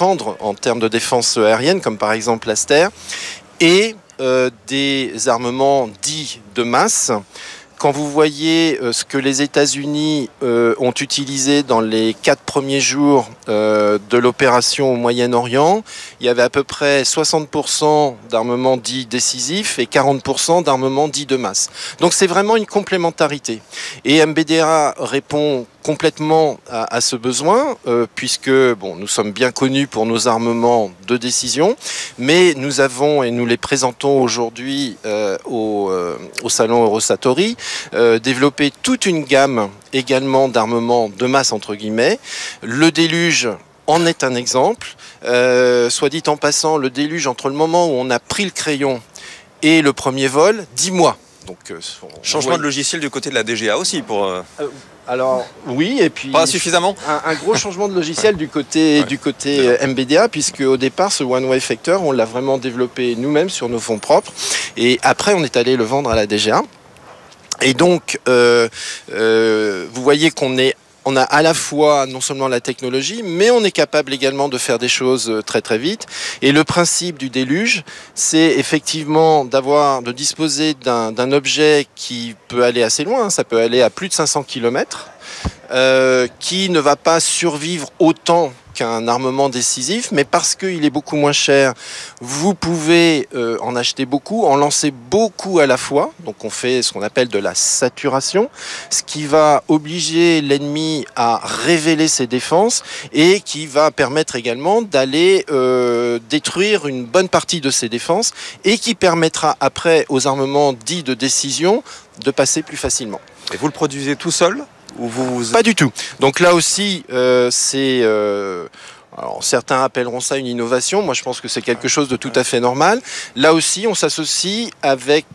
défendre en termes de défense aérienne, comme par exemple l'Aster, et des armements dits de masse. Quand vous voyez ce que les États-Unis ont utilisé dans les 4 premiers jours de l'opération au Moyen-Orient, il y avait à peu près 60% d'armements dits décisifs et 40% d'armements dits de masse. Donc c'est vraiment une complémentarité. Et MBDA répond complètement à ce besoin, puisque nous sommes bien connus pour nos armements de décision, mais nous avons, et nous les présentons aujourd'hui au salon Eurosatori, développé toute une gamme également d'armements de masse entre guillemets. Le déluge en est un exemple. Soit dit en passant, le déluge, entre le moment où on a pris le crayon et le premier vol, 10 mois. Donc, changement de logiciel du côté de la DGA aussi pour... Alors oui, et puis pas suffisamment. Un gros changement de logiciel du côté MBDA, puisque au départ ce One Way Effector, on l'a vraiment développé nous-mêmes sur nos fonds propres, et après on est allé le vendre à la DGA. Et donc vous voyez on a à la fois non seulement la technologie, mais on est capable également de faire des choses très très vite. Et le principe du déluge, c'est effectivement de disposer d'un objet qui peut aller assez loin, ça peut aller à plus de 500 km, qui ne va pas survivre autant qu'un armement décisif, mais parce qu'il est beaucoup moins cher, vous pouvez en acheter beaucoup, en lancer beaucoup à la fois. Donc on fait ce qu'on appelle de la saturation, ce qui va obliger l'ennemi à révéler ses défenses et qui va permettre également d'aller détruire une bonne partie de ses défenses et qui permettra après aux armements dits de décision de passer plus facilement. Et vous le produisez tout seul ? Pas du tout. Donc là aussi, alors certains appelleront ça une innovation. Moi, je pense que c'est quelque chose de tout à fait normal. Là aussi, on s'associe avec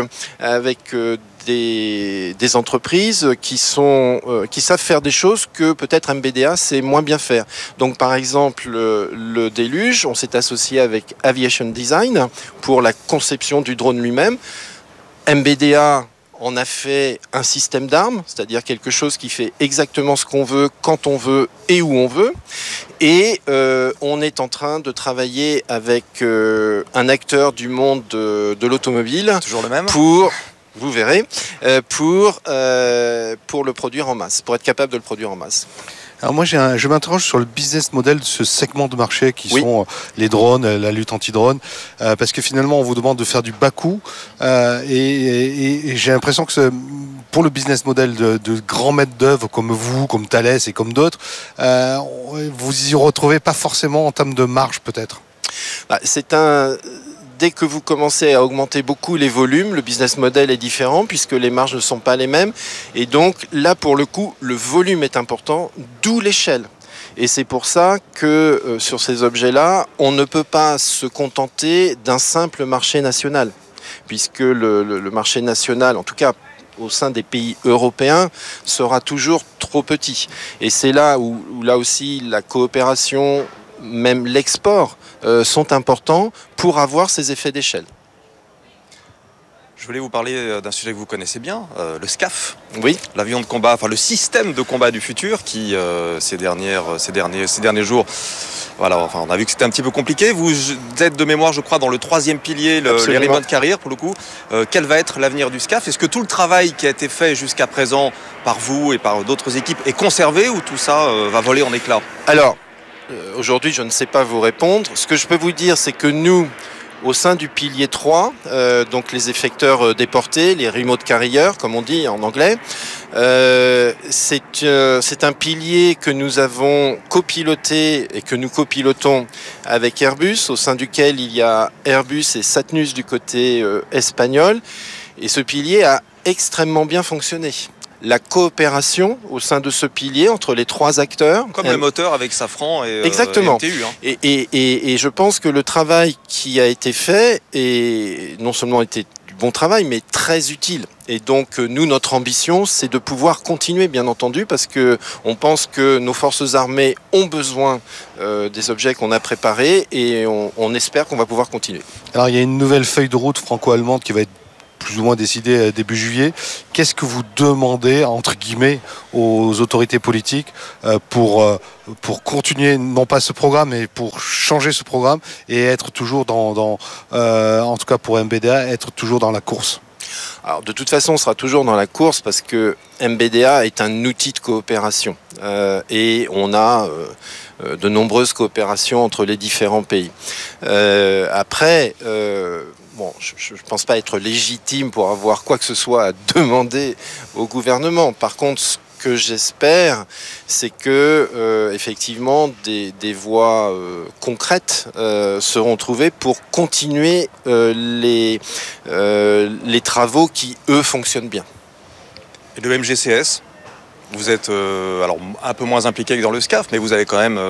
des entreprises qui savent faire des choses que peut-être MBDA sait moins bien faire. Donc, par exemple, le déluge, on s'est associé avec Aviation Design pour la conception du drone lui-même. MBDA on a fait un système d'armes, c'est-à-dire quelque chose qui fait exactement ce qu'on veut, quand on veut et où on veut. Et on est en train de travailler avec un acteur du monde de l'automobile. Toujours le même ? Vous verrez, pour le produire en masse, pour être capable de le produire en masse. Alors moi, je m'interroge sur le business model de ce segment de marché qui sont les drones, la lutte anti-drone, parce que finalement, on vous demande de faire du bas coût, et j'ai l'impression que pour le business model de grands maîtres d'œuvre comme vous, comme Thales et comme d'autres, vous y retrouvez pas forcément en termes de marge peut-être. Dès que vous commencez à augmenter beaucoup les volumes, le business model est différent puisque les marges ne sont pas les mêmes. Et donc là, pour le coup, le volume est important, d'où l'échelle. Et c'est pour ça que sur ces objets-là, on ne peut pas se contenter d'un simple marché national. Puisque le marché national, en tout cas au sein des pays européens, sera toujours trop petit. Et c'est là où là aussi la coopération, même l'export, sont importants pour avoir ces effets d'échelle. Je voulais vous parler d'un sujet que vous connaissez bien, le SCAF. Oui. L'avion de combat, enfin le système de combat du futur qui, ces derniers jours, voilà, enfin, on a vu que c'était un petit peu compliqué. Vous êtes de mémoire, je crois, dans le 3e pilier, les remote carrier, pour le coup. Quel va être l'avenir du SCAF ? Est-ce que tout le travail qui a été fait jusqu'à présent par vous et par d'autres équipes est conservé ou tout ça va voler en éclats ? Alors, aujourd'hui, je ne sais pas vous répondre. Ce que je peux vous dire, c'est que nous, au sein du pilier 3, donc les effecteurs déportés, les remote carriers, comme on dit en anglais, c'est un pilier que nous avons copiloté et que nous copilotons avec Airbus, au sein duquel il y a Airbus et Satnus du côté espagnol. Et ce pilier a extrêmement bien fonctionné. La coopération au sein de ce pilier entre les 3 acteurs. Comme le moteur avec Safran et exactement. Et MTU. Hein. Et je pense que le travail qui a été fait est non seulement été du bon travail, mais très utile. Et donc nous, notre ambition, c'est de pouvoir continuer, bien entendu, parce que on pense que nos forces armées ont besoin des objets qu'on a préparés et on espère qu'on va pouvoir continuer. Alors il y a une nouvelle feuille de route franco-allemande qui va être plus ou moins décidé début juillet. Qu'est-ce que vous demandez, entre guillemets, aux autorités politiques pour continuer, non pas ce programme, mais pour changer ce programme et être toujours en tout cas pour MBDA, être toujours dans la course? Alors, de toute façon, on sera toujours dans la course parce que MBDA est un outil de coopération et on a de nombreuses coopérations entre les différents pays. Après, je ne pense pas être légitime pour avoir quoi que ce soit à demander au gouvernement. Par contre, ce que j'espère, c'est que effectivement des voies concrètes seront trouvées pour continuer les travaux qui, eux, fonctionnent bien. Et le MGCS, vous êtes alors un peu moins impliqué que dans le SCAF, mais vous avez quand même...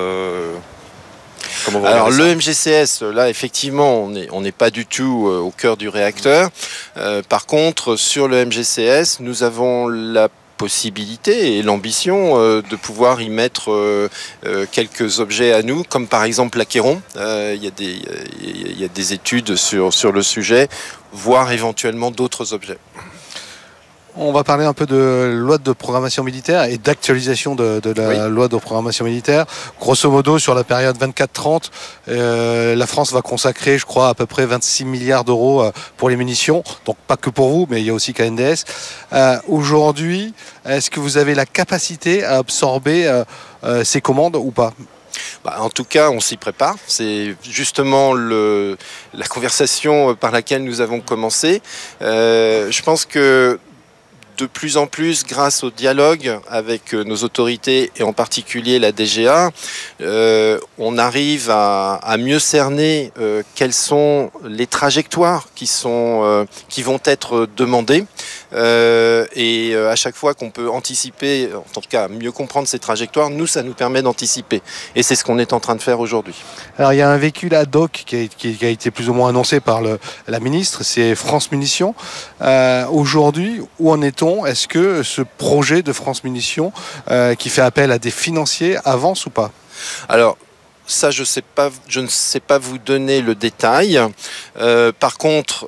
Alors le MGCS, là effectivement, on n'est pas du tout au cœur du réacteur. Par contre, sur le MGCS, nous avons la possibilité et l'ambition de pouvoir y mettre quelques objets à nous, comme par exemple l'Achéron. Il y a des études sur le sujet, voire éventuellement d'autres objets. On va parler un peu de loi de programmation militaire et d'actualisation de la loi de programmation militaire. Grosso modo, sur la période 24-30, la France va consacrer, je crois, à peu près 26 milliards d'euros pour les munitions. Donc pas que pour vous, mais il y a aussi KNDS. Aujourd'hui, est-ce que vous avez la capacité à absorber ces commandes ou pas ? En tout cas, on s'y prépare. C'est justement la conversation par laquelle nous avons commencé. Je pense que de plus en plus, grâce au dialogue avec nos autorités et en particulier la DGA, on arrive à mieux cerner quelles sont les trajectoires qui vont être demandées. Et à chaque fois qu'on peut anticiper, en tout cas mieux comprendre ces trajectoires, ça nous permet d'anticiper. Et c'est ce qu'on est en train de faire aujourd'hui. Alors il y a un véhicule ad hoc qui a été plus ou moins annoncé par la ministre, c'est France Munitions. Aujourd'hui, où en est-on ? Est-ce que ce projet de France Munitions qui fait appel à des financiers avance ou pas ? Alors, ça, je ne sais pas vous donner le détail. Par contre,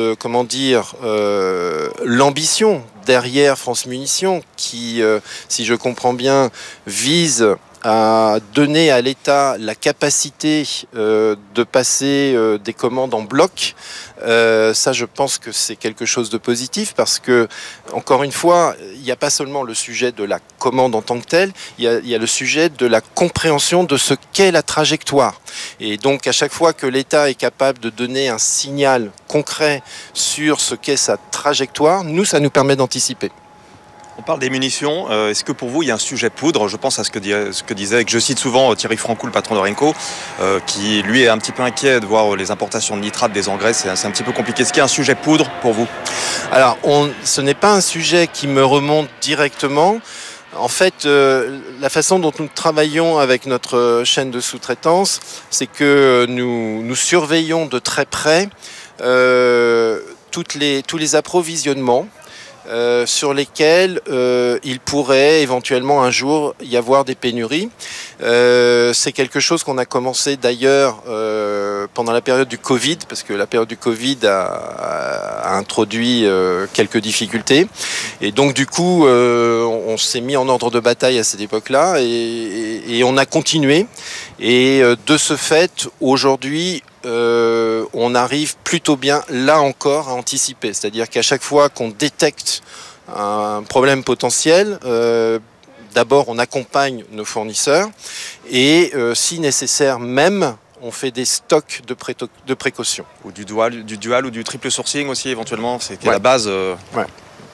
l'ambition derrière France Munitions, qui, si je comprends bien, vise à donner à l'État la capacité de passer des commandes en bloc. Ça, je pense que c'est quelque chose de positif parce que, encore une fois, il n'y a pas seulement le sujet de la commande en tant que telle, il y a le sujet de la compréhension de ce qu'est la trajectoire. Et donc, à chaque fois que l'État est capable de donner un signal concret sur ce qu'est sa trajectoire, ça nous permet d'anticiper. On parle des munitions. Est-ce que pour vous, il y a un sujet poudre ? Je pense à ce que disait, que je cite souvent Thierry Francoul, le patron de Renko, qui lui est un petit peu inquiet de voir les importations de nitrates, des engrais. C'est un petit peu compliqué. Est-ce qu'il y a un sujet poudre pour vous ? Alors, ce n'est pas un sujet qui me remonte directement. En fait, la façon dont nous travaillons avec notre chaîne de sous-traitance, c'est que nous surveillons de très près tous les approvisionnements sur lesquels il pourrait éventuellement un jour y avoir des pénuries. C'est quelque chose qu'on a commencé d'ailleurs pendant la période du Covid, parce que la période du Covid a introduit quelques difficultés. Et donc du coup, on s'est mis en ordre de bataille à cette époque-là et on a continué. Et de ce fait, aujourd'hui, on arrive plutôt bien, là encore, à anticiper. C'est-à-dire qu'à chaque fois qu'on détecte un problème potentiel, d'abord on accompagne nos fournisseurs et si nécessaire même, on fait des stocks de précaution. Ou du dual ou du triple sourcing aussi éventuellement, c'est la base. Ouais.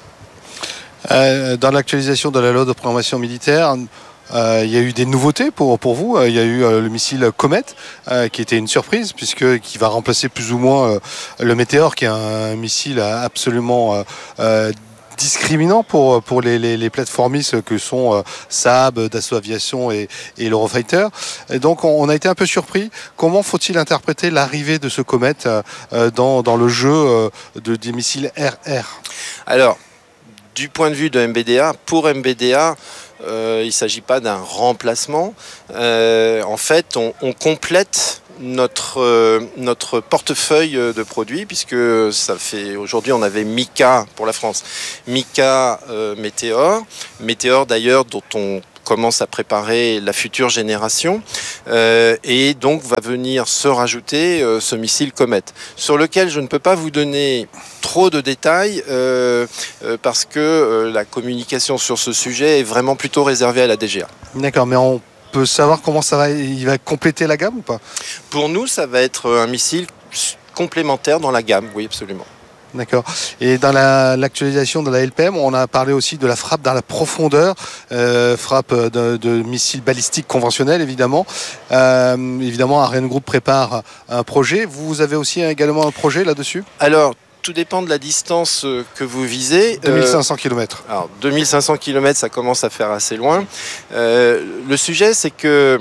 Dans l'actualisation de la loi de programmation militaire, il y a eu des nouveautés pour vous. Il y a eu le missile Comet qui était une surprise qui va remplacer plus ou moins le Météor, qui est un missile absolument discriminant pour les plateformistes que sont Saab, Dassault Aviation et l'Eurofighter. Et donc on a été un peu surpris. Comment faut-il interpréter l'arrivée de ce Comet dans le jeu des missiles RR ? Alors, du point de vue de MBDA, pour MBDA, il ne s'agit pas d'un remplacement. En fait, on complète notre portefeuille de produits, puisque aujourd'hui on avait Mica pour la France, Mica Météor d'ailleurs dont on commence à préparer la future génération et donc va venir se rajouter ce missile Comet, sur lequel je ne peux pas vous donner trop de détails parce que la communication sur ce sujet est vraiment plutôt réservée à la DGA. D'accord, mais on peut savoir comment il va compléter la gamme ou pas? Pour nous, ça va être un missile complémentaire dans la gamme, oui, absolument. D'accord. Et dans l'actualisation de la LPM, on a parlé aussi de la frappe dans la profondeur, frappe de missiles balistiques conventionnels, évidemment. Évidemment, Ariane Group prépare un projet. Vous avez aussi également un projet là-dessus? Alors, tout dépend de la distance que vous visez. 2500 km. Alors, 2500 km, ça commence à faire assez loin. Le sujet, c'est que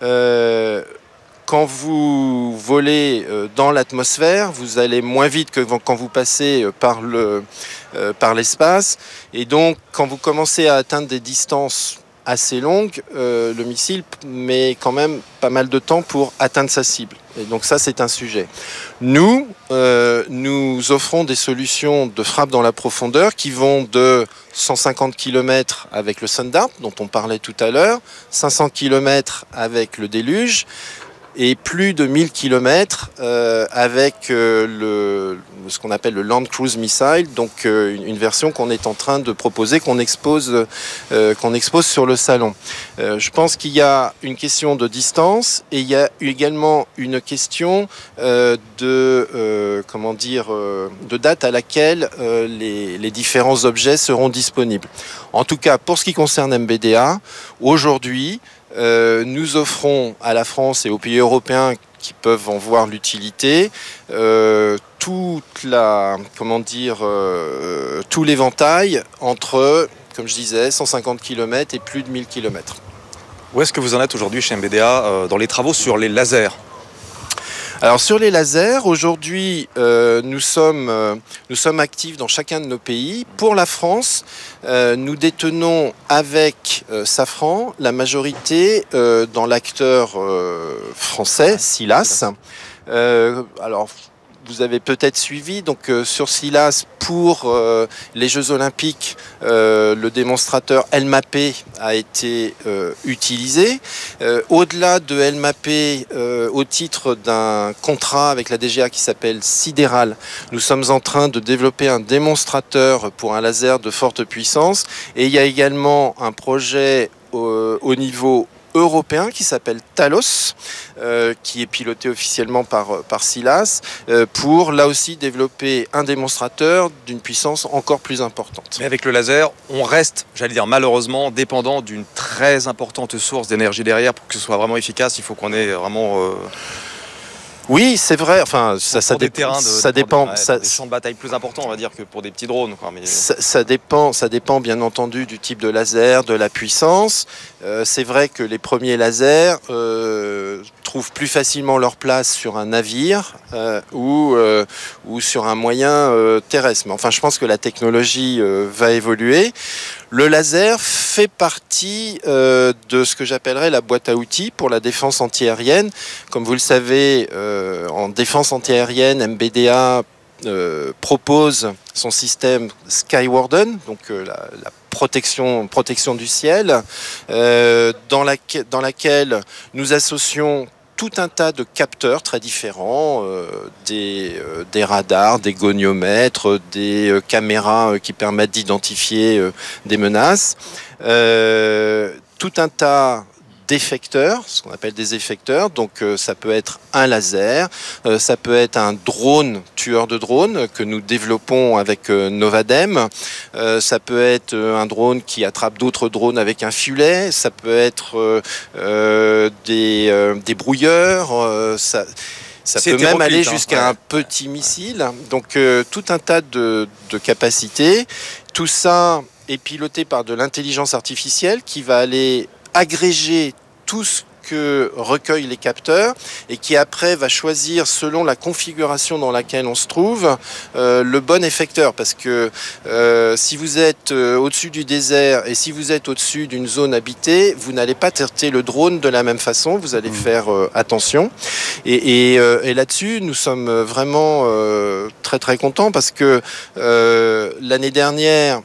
quand vous volez dans l'atmosphère, vous allez moins vite que quand vous passez par l'espace. Et donc, quand vous commencez à atteindre des distances assez longues, le missile met quand même pas mal de temps pour atteindre sa cible. Et donc ça, c'est un sujet. Nous offrons des solutions de frappe dans la profondeur qui vont de 150 km avec le Sun Dart, dont on parlait tout à l'heure, 500 km avec le Déluge, et plus de 1000 km avec ce qu'on appelle le Land Cruise Missile, donc une version qu'on est en train de proposer, qu'on expose sur le salon. Je pense qu'il y a une question de distance et il y a également une question de date à laquelle les différents objets seront disponibles. En tout cas, pour ce qui concerne MBDA, aujourd'hui, nous offrons à la France et aux pays européens qui peuvent en voir l'utilité tout l'éventail entre, comme je disais, 150 km et plus de 1000 km. Où est-ce que vous en êtes aujourd'hui chez MBDA dans les travaux sur les lasers ? Alors sur les lasers, aujourd'hui, nous sommes actifs dans chacun de nos pays. Pour la France, nous détenons avec Safran la majorité dans l'acteur français, Silas. Alors, vous avez peut-être suivi, donc sur Silas, pour les Jeux Olympiques, le démonstrateur LMAP a été utilisé. Au-delà de LMAP, au titre d'un contrat avec la DGA qui s'appelle Sidéral, nous sommes en train de développer un démonstrateur pour un laser de forte puissance. Et il y a également un projet au niveau européen qui s'appelle Talos, qui est piloté officiellement par Silas, pour là aussi développer un démonstrateur d'une puissance encore plus importante. Mais avec le laser, on reste, j'allais dire malheureusement, dépendant d'une très importante source d'énergie derrière. Pour que ce soit vraiment efficace, il faut qu'on ait vraiment... Oui, c'est vrai. Enfin, ça dépend. Des champs de bataille plus importants, on va dire, que pour des petits drones. Quoi, mais... ça dépend bien entendu du type de laser, de la puissance. C'est vrai que les premiers lasers trouvent plus facilement leur place sur un navire ou sur un moyen terrestre. Mais enfin, je pense que la technologie va évoluer. Le laser fait partie de ce que j'appellerais la boîte à outils pour la défense antiaérienne. Comme vous le savez, en défense antiaérienne, MBDA propose son système Skywarden, donc la protection du ciel, dans laquelle nous associons tout un tas de capteurs très différents, des radars, des goniomètres, des caméras qui permettent d'identifier des menaces, tout un tas d'effecteurs, ce qu'on appelle des effecteurs. Donc ça peut être un laser, ça peut être un drone, tueur de drones, que nous développons avec Novadem, ça peut être un drone qui attrape d'autres drones avec un filet, ça peut être des brouilleurs, ça peut même aller jusqu'à un petit missile. Donc tout un tas de capacités. Tout ça est piloté par de l'intelligence artificielle qui va aller agréger tout ce que recueille les capteurs et qui après va choisir selon la configuration dans laquelle on se trouve le bon effecteur, parce que si vous êtes au-dessus du désert et si vous êtes au-dessus d'une zone habitée, vous n'allez pas traiter le drone de la même façon, vous allez faire attention et là-dessus nous sommes vraiment très très contents parce que l'année dernière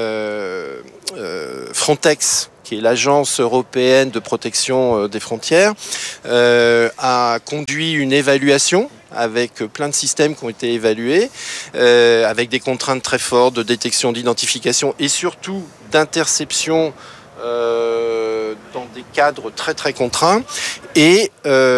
Frontex, qui est l'agence européenne de protection des frontières, a conduit une évaluation avec plein de systèmes qui ont été évalués, avec des contraintes très fortes de détection, d'identification et surtout d'interception dans des cadres très très contraints. Et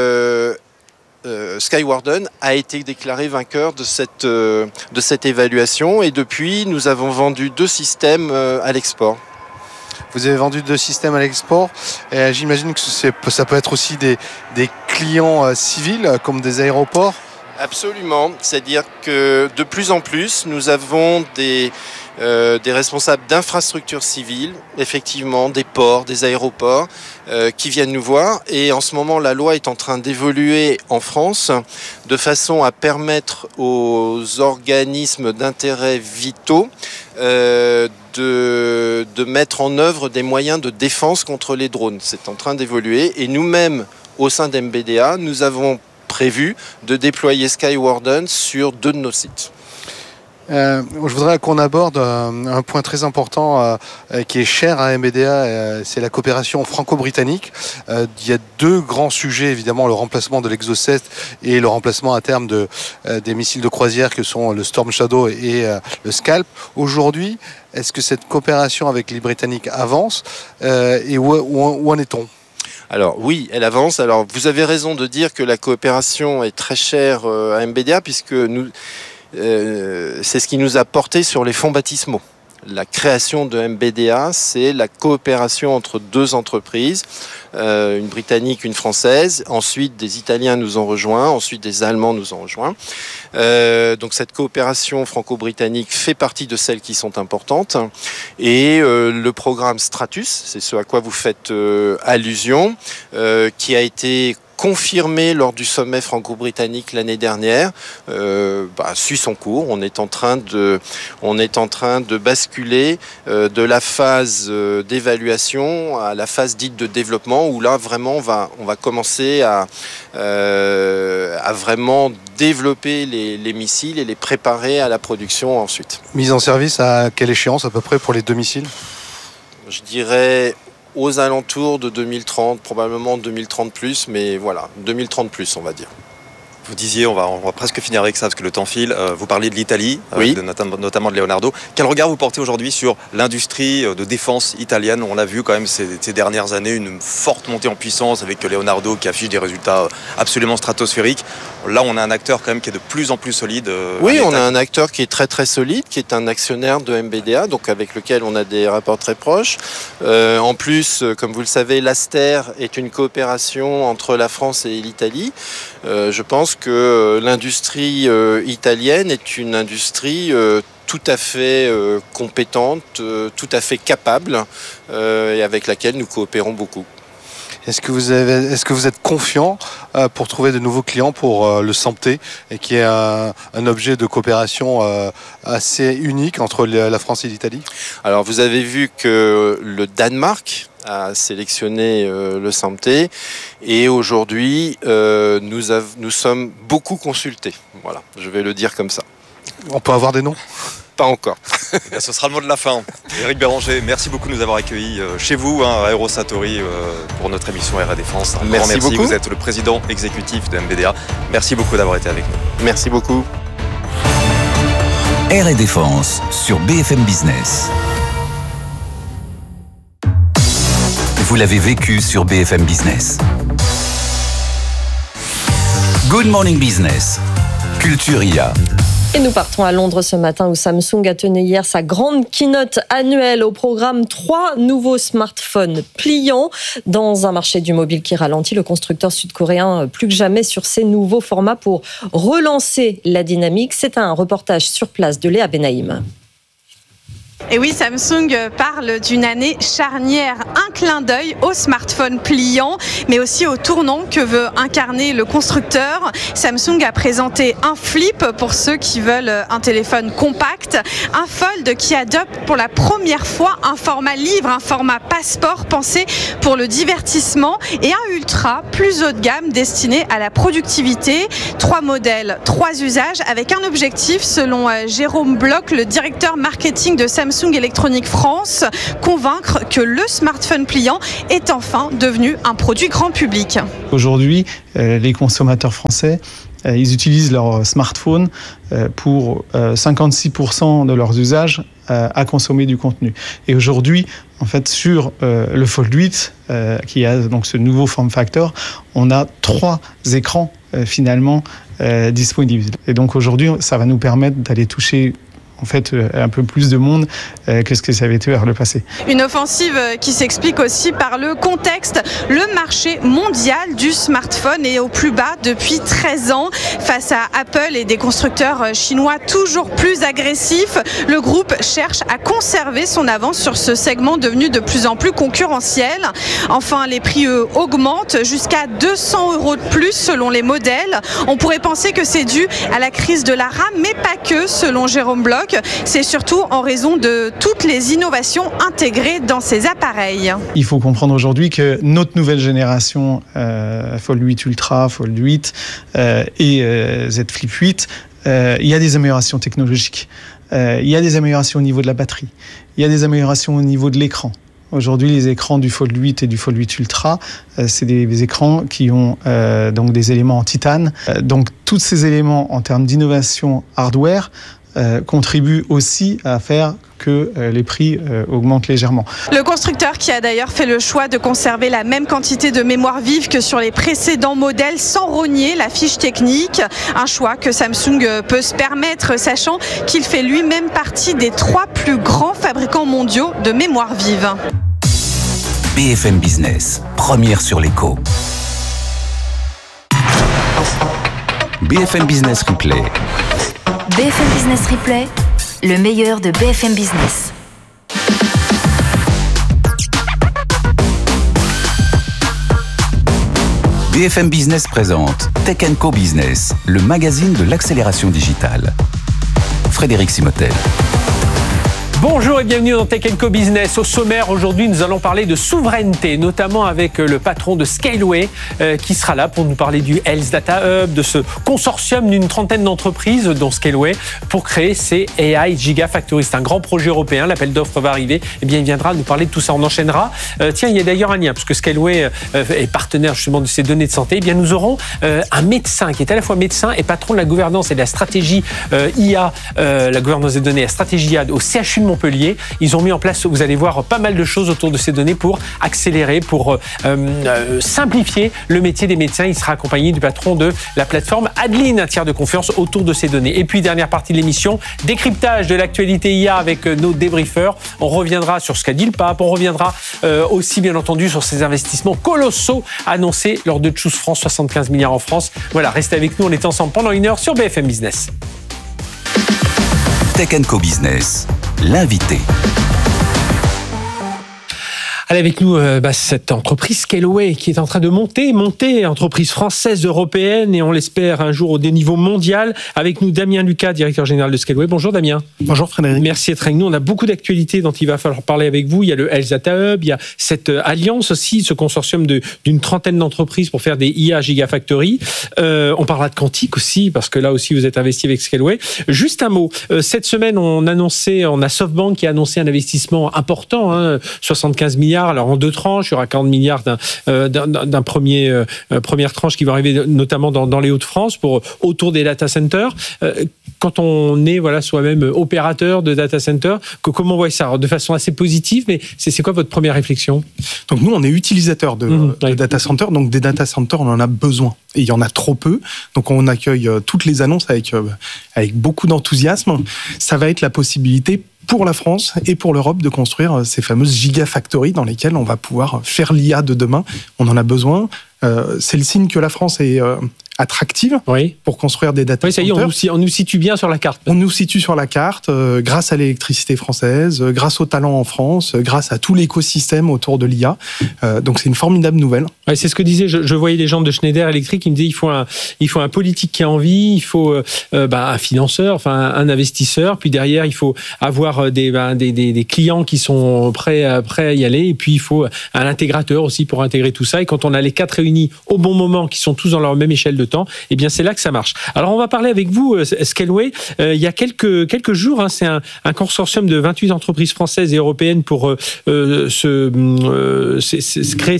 Skywarden a été déclaré vainqueur de cette évaluation et depuis nous avons vendu 2 systèmes à l'export. Vous avez vendu 2 systèmes à l'export. J'imagine que ça peut être aussi des clients civils comme des aéroports. Absolument, c'est-à-dire que de plus en plus nous avons des responsables d'infrastructures civiles, effectivement des ports, des aéroports qui viennent nous voir et en ce moment la loi est en train d'évoluer en France de façon à permettre aux organismes d'intérêt vitaux de mettre en œuvre des moyens de défense contre les drones. C'est en train d'évoluer et nous-mêmes au sein d'MBDA nous avons prévu de déployer Skywarden sur 2 de nos sites. Je voudrais qu'on aborde un point très important qui est cher à MBDA, c'est la coopération franco-britannique. Il y a 2 grands sujets, évidemment, le remplacement de l'Exocet et le remplacement à terme des missiles de croisière que sont le Storm Shadow et le Scalp. Aujourd'hui, est-ce que cette coopération avec les Britanniques avance et où en est-on ? Alors oui, elle avance. Alors vous avez raison de dire que la coopération est très chère à MBDA puisque c'est ce qui nous a porté sur les fonds baptismaux. La création de MBDA, c'est la coopération entre 2 entreprises, une britannique, une française. Ensuite, des Italiens nous ont rejoints. Ensuite, des Allemands nous ont rejoints. Donc cette coopération franco-britannique fait partie de celles qui sont importantes. Et le programme Stratus, c'est ce à quoi vous faites allusion, qui a été confirmé lors du sommet franco-britannique l'année dernière, suit son cours. On est en train de basculer de la phase d'évaluation à la phase dite de développement, où là vraiment on va commencer à vraiment développer les missiles et les préparer à la production ensuite. Mise en service à quelle échéance à peu près pour les 2 missiles ? Je dirais aux alentours de 2030, probablement 2030 plus, mais voilà, 2030 plus on va dire. Vous disiez, on va presque finir avec ça parce que le temps file. Vous parliez de l'Italie, oui. Notamment de Leonardo. Quel regard vous portez aujourd'hui sur l'industrie de défense italienne ? On l'a vu quand même ces dernières années, une forte montée en puissance avec Leonardo qui affiche des résultats absolument stratosphériques. Là, on a un acteur quand même qui est de plus en plus solide. Oui, on a un acteur qui est très très solide, qui est un actionnaire de MBDA, donc avec lequel on a des rapports très proches. En plus, comme vous le savez, l'Aster est une coopération entre la France et l'Italie. Je pense que l'industrie italienne est une industrie tout à fait compétente, tout à fait capable et avec laquelle nous coopérons beaucoup. Est-ce que vous êtes confiant pour trouver de nouveaux clients pour le SAMP-T et qui est un objet de coopération assez unique entre la France et l'Italie ? Alors vous avez vu que le Danemark a sélectionné le SAMP-T et aujourd'hui nous sommes beaucoup consultés. Voilà, je vais le dire comme ça. On peut avoir des noms ? Pas encore. Bien, ce sera le mot de la fin. Éric Béranger, merci beaucoup de nous avoir accueillis chez vous, à Aérosatori, pour notre émission Air et Défense. Un grand merci beaucoup. Vous êtes le président exécutif de MBDA. Merci beaucoup d'avoir été avec nous. Merci beaucoup. Air et Défense sur BFM Business. Vous l'avez vécu sur BFM Business. Good Morning Business. Culture IA. Et nous partons à Londres ce matin où Samsung a tenu hier sa grande keynote annuelle. Au programme, 3 nouveaux smartphones pliants. Dans un marché du mobile qui ralentit, le constructeur sud-coréen plus que jamais sur ces nouveaux formats pour relancer la dynamique. C'est un reportage sur place de Léa Benaïm. Et oui, Samsung parle d'une année charnière, un clin d'œil au smartphone pliant, mais aussi au tournant que veut incarner le constructeur. Samsung a présenté un Flip pour ceux qui veulent un téléphone compact, un Fold qui adopte pour la première fois un format livre, un format passeport pensé pour le divertissement, et un Ultra plus haut de gamme destiné à la productivité. 3 modèles, 3 usages avec un objectif selon Jérôme Bloch, le directeur marketing de Samsung Electronics France, convaincre que le smartphone pliant est enfin devenu un produit grand public. Aujourd'hui, les consommateurs français, ils utilisent leur smartphone pour 56% de leurs usages à consommer du contenu. Et aujourd'hui, en fait, sur le Fold 8, qui a donc ce nouveau form factor, on a 3 écrans finalement disponibles. Et donc aujourd'hui, ça va nous permettre d'aller toucher en fait un peu plus de monde que ce que ça avait été vers le passé. Une offensive qui s'explique aussi par le contexte. Le marché mondial du smartphone est au plus bas depuis 13 ans. Face à Apple et des constructeurs chinois toujours plus agressifs, le groupe cherche à conserver son avance sur ce segment devenu de plus en plus concurrentiel. Enfin, les prix augmentent jusqu'à 200 € de plus selon les modèles. On pourrait penser que c'est dû à la crise de la RAM, mais pas que, selon Jérôme Bloch. C'est surtout en raison de toutes les innovations intégrées dans ces appareils. Il faut comprendre aujourd'hui que notre nouvelle génération, Fold 8 Ultra, Fold 8 et Z Flip 8, il y a des améliorations technologiques. Il y a des améliorations au niveau de la batterie. Il y a des améliorations au niveau de l'écran. Aujourd'hui, les écrans du Fold 8 et du Fold 8 Ultra, c'est des écrans qui ont donc des éléments en titane. Donc, tous ces éléments en termes d'innovation hardware contribue aussi à faire que les prix augmentent légèrement. Le constructeur qui a d'ailleurs fait le choix de conserver la même quantité de mémoire vive que sur les précédents modèles sans rogner la fiche technique. Un choix que Samsung peut se permettre, sachant qu'il fait lui-même partie des 3 plus grands fabricants mondiaux de mémoire vive. BFM Business, première sur l'écho. BFM Business Replay. BFM Business Replay, le meilleur de BFM Business. BFM Business présente Tech & Co Business, le magazine de l'accélération digitale. Frédéric Simotel. Bonjour et bienvenue dans Tech & Co Business. Au sommaire, aujourd'hui, nous allons parler de souveraineté, notamment avec le patron de Scaleway qui sera là pour nous parler du Health Data Hub, de ce consortium d'une 30aine d'entreprises, dont Scaleway, pour créer ces AI Gigafactories. C'est un grand projet européen, l'appel d'offres va arriver. Eh bien, il viendra nous parler de tout ça. On enchaînera. Tiens, il y a d'ailleurs un lien, parce que Scaleway est partenaire justement de ces données de santé. Eh bien, nous aurons un médecin qui est à la fois médecin et patron de la gouvernance et de la stratégie IA, la gouvernance des données, la stratégie IA au CHU de Montpellier. Ils ont mis en place, vous allez voir, pas mal de choses autour de ces données pour accélérer, pour simplifier le métier des médecins. Il sera accompagné du patron de la plateforme Adeline, un tiers de confiance autour de ces données. Et puis, dernière partie de l'émission, décryptage de l'actualité IA avec nos débriefeurs. On reviendra sur ce qu'a dit le pape. On reviendra aussi, bien entendu, sur ces investissements colossaux annoncés lors de Choose France, 75 milliards en France. Voilà, restez avec nous. On est ensemble pendant 1 heure sur BFM Business. Tech & Co Business, l'invité. Allez avec nous cette entreprise Scaleway qui est en train de monter, entreprise française, européenne et on l'espère un jour au niveau mondial. Avec nous Damien Lucas, directeur général de Scaleway. Bonjour Damien. Bonjour Frédéric. Merci d'être avec nous. On a beaucoup d'actualités dont il va falloir parler avec vous. Il y a le Health Data Hub, il y a cette alliance aussi, ce consortium d'une 30aine d'entreprises pour faire des IA Gigafactory. On parlera de quantique aussi parce que là aussi vous êtes investi avec Scaleway. Juste un mot. Cette semaine on a SoftBank qui a annoncé un investissement important, 75 milliards. Alors en 2 tranches, il y aura 40 milliards d'un première tranche qui va arriver notamment dans les Hauts-de-France autour des data centers. Quand on est soi-même opérateur de data centers, comment on voit ça? Alors, de façon assez positive, mais c'est quoi votre première réflexion? Donc nous, on est utilisateur de data centers, donc des data centers, on en a besoin. Et il y en a trop peu, donc on accueille toutes les annonces avec beaucoup d'enthousiasme. Ça va être la possibilité pour la France et pour l'Europe de construire ces fameuses gigafactories dans lesquelles on va pouvoir faire l'IA de demain. On en a besoin. C'est le signe que la France est attractive pour construire des data centers. Ça y est, on nous situe bien sur la carte. On nous situe sur la carte grâce à l'électricité française, grâce au talent en France, grâce à tout l'écosystème autour de l'IA. Donc c'est une formidable nouvelle. Ouais, c'est ce que disait, je voyais les gens de Schneider Electric, ils me disaient il faut un politique qui a envie, il faut un financeur, enfin un investisseur, puis derrière il faut avoir des clients qui sont prêts à y aller, et puis il faut un intégrateur aussi pour intégrer tout ça. Et quand on a les 4 réunis au bon moment, qui sont tous dans leur même échelle de temps, eh bien c'est là que ça marche. Alors on va parler avec vous, Scaleway. Il y a quelques jours, c'est un consortium de 28 entreprises françaises et européennes pour créer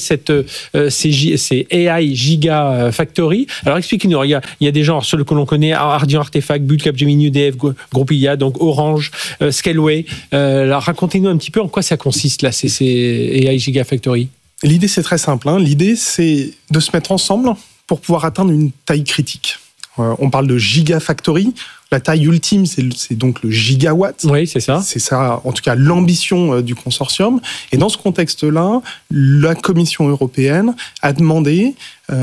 ces AI Giga Factory. Alors expliquez-nous, il y a des gens, ceux que l'on connaît, Ardian Artefact, Bull, Capgemini, EDF, Groupe IA, donc Orange, Scaleway. Alors racontez-nous un petit peu en quoi ça consiste là, ces AI Giga Factory. L'idée c'est très simple. L'idée c'est de se mettre ensemble pour pouvoir atteindre une taille critique. On parle de Gigafactory. La taille ultime, c'est donc le gigawatt. Oui, c'est ça. C'est ça, en tout cas, l'ambition du consortium. Et dans ce contexte-là, la Commission européenne a demandé,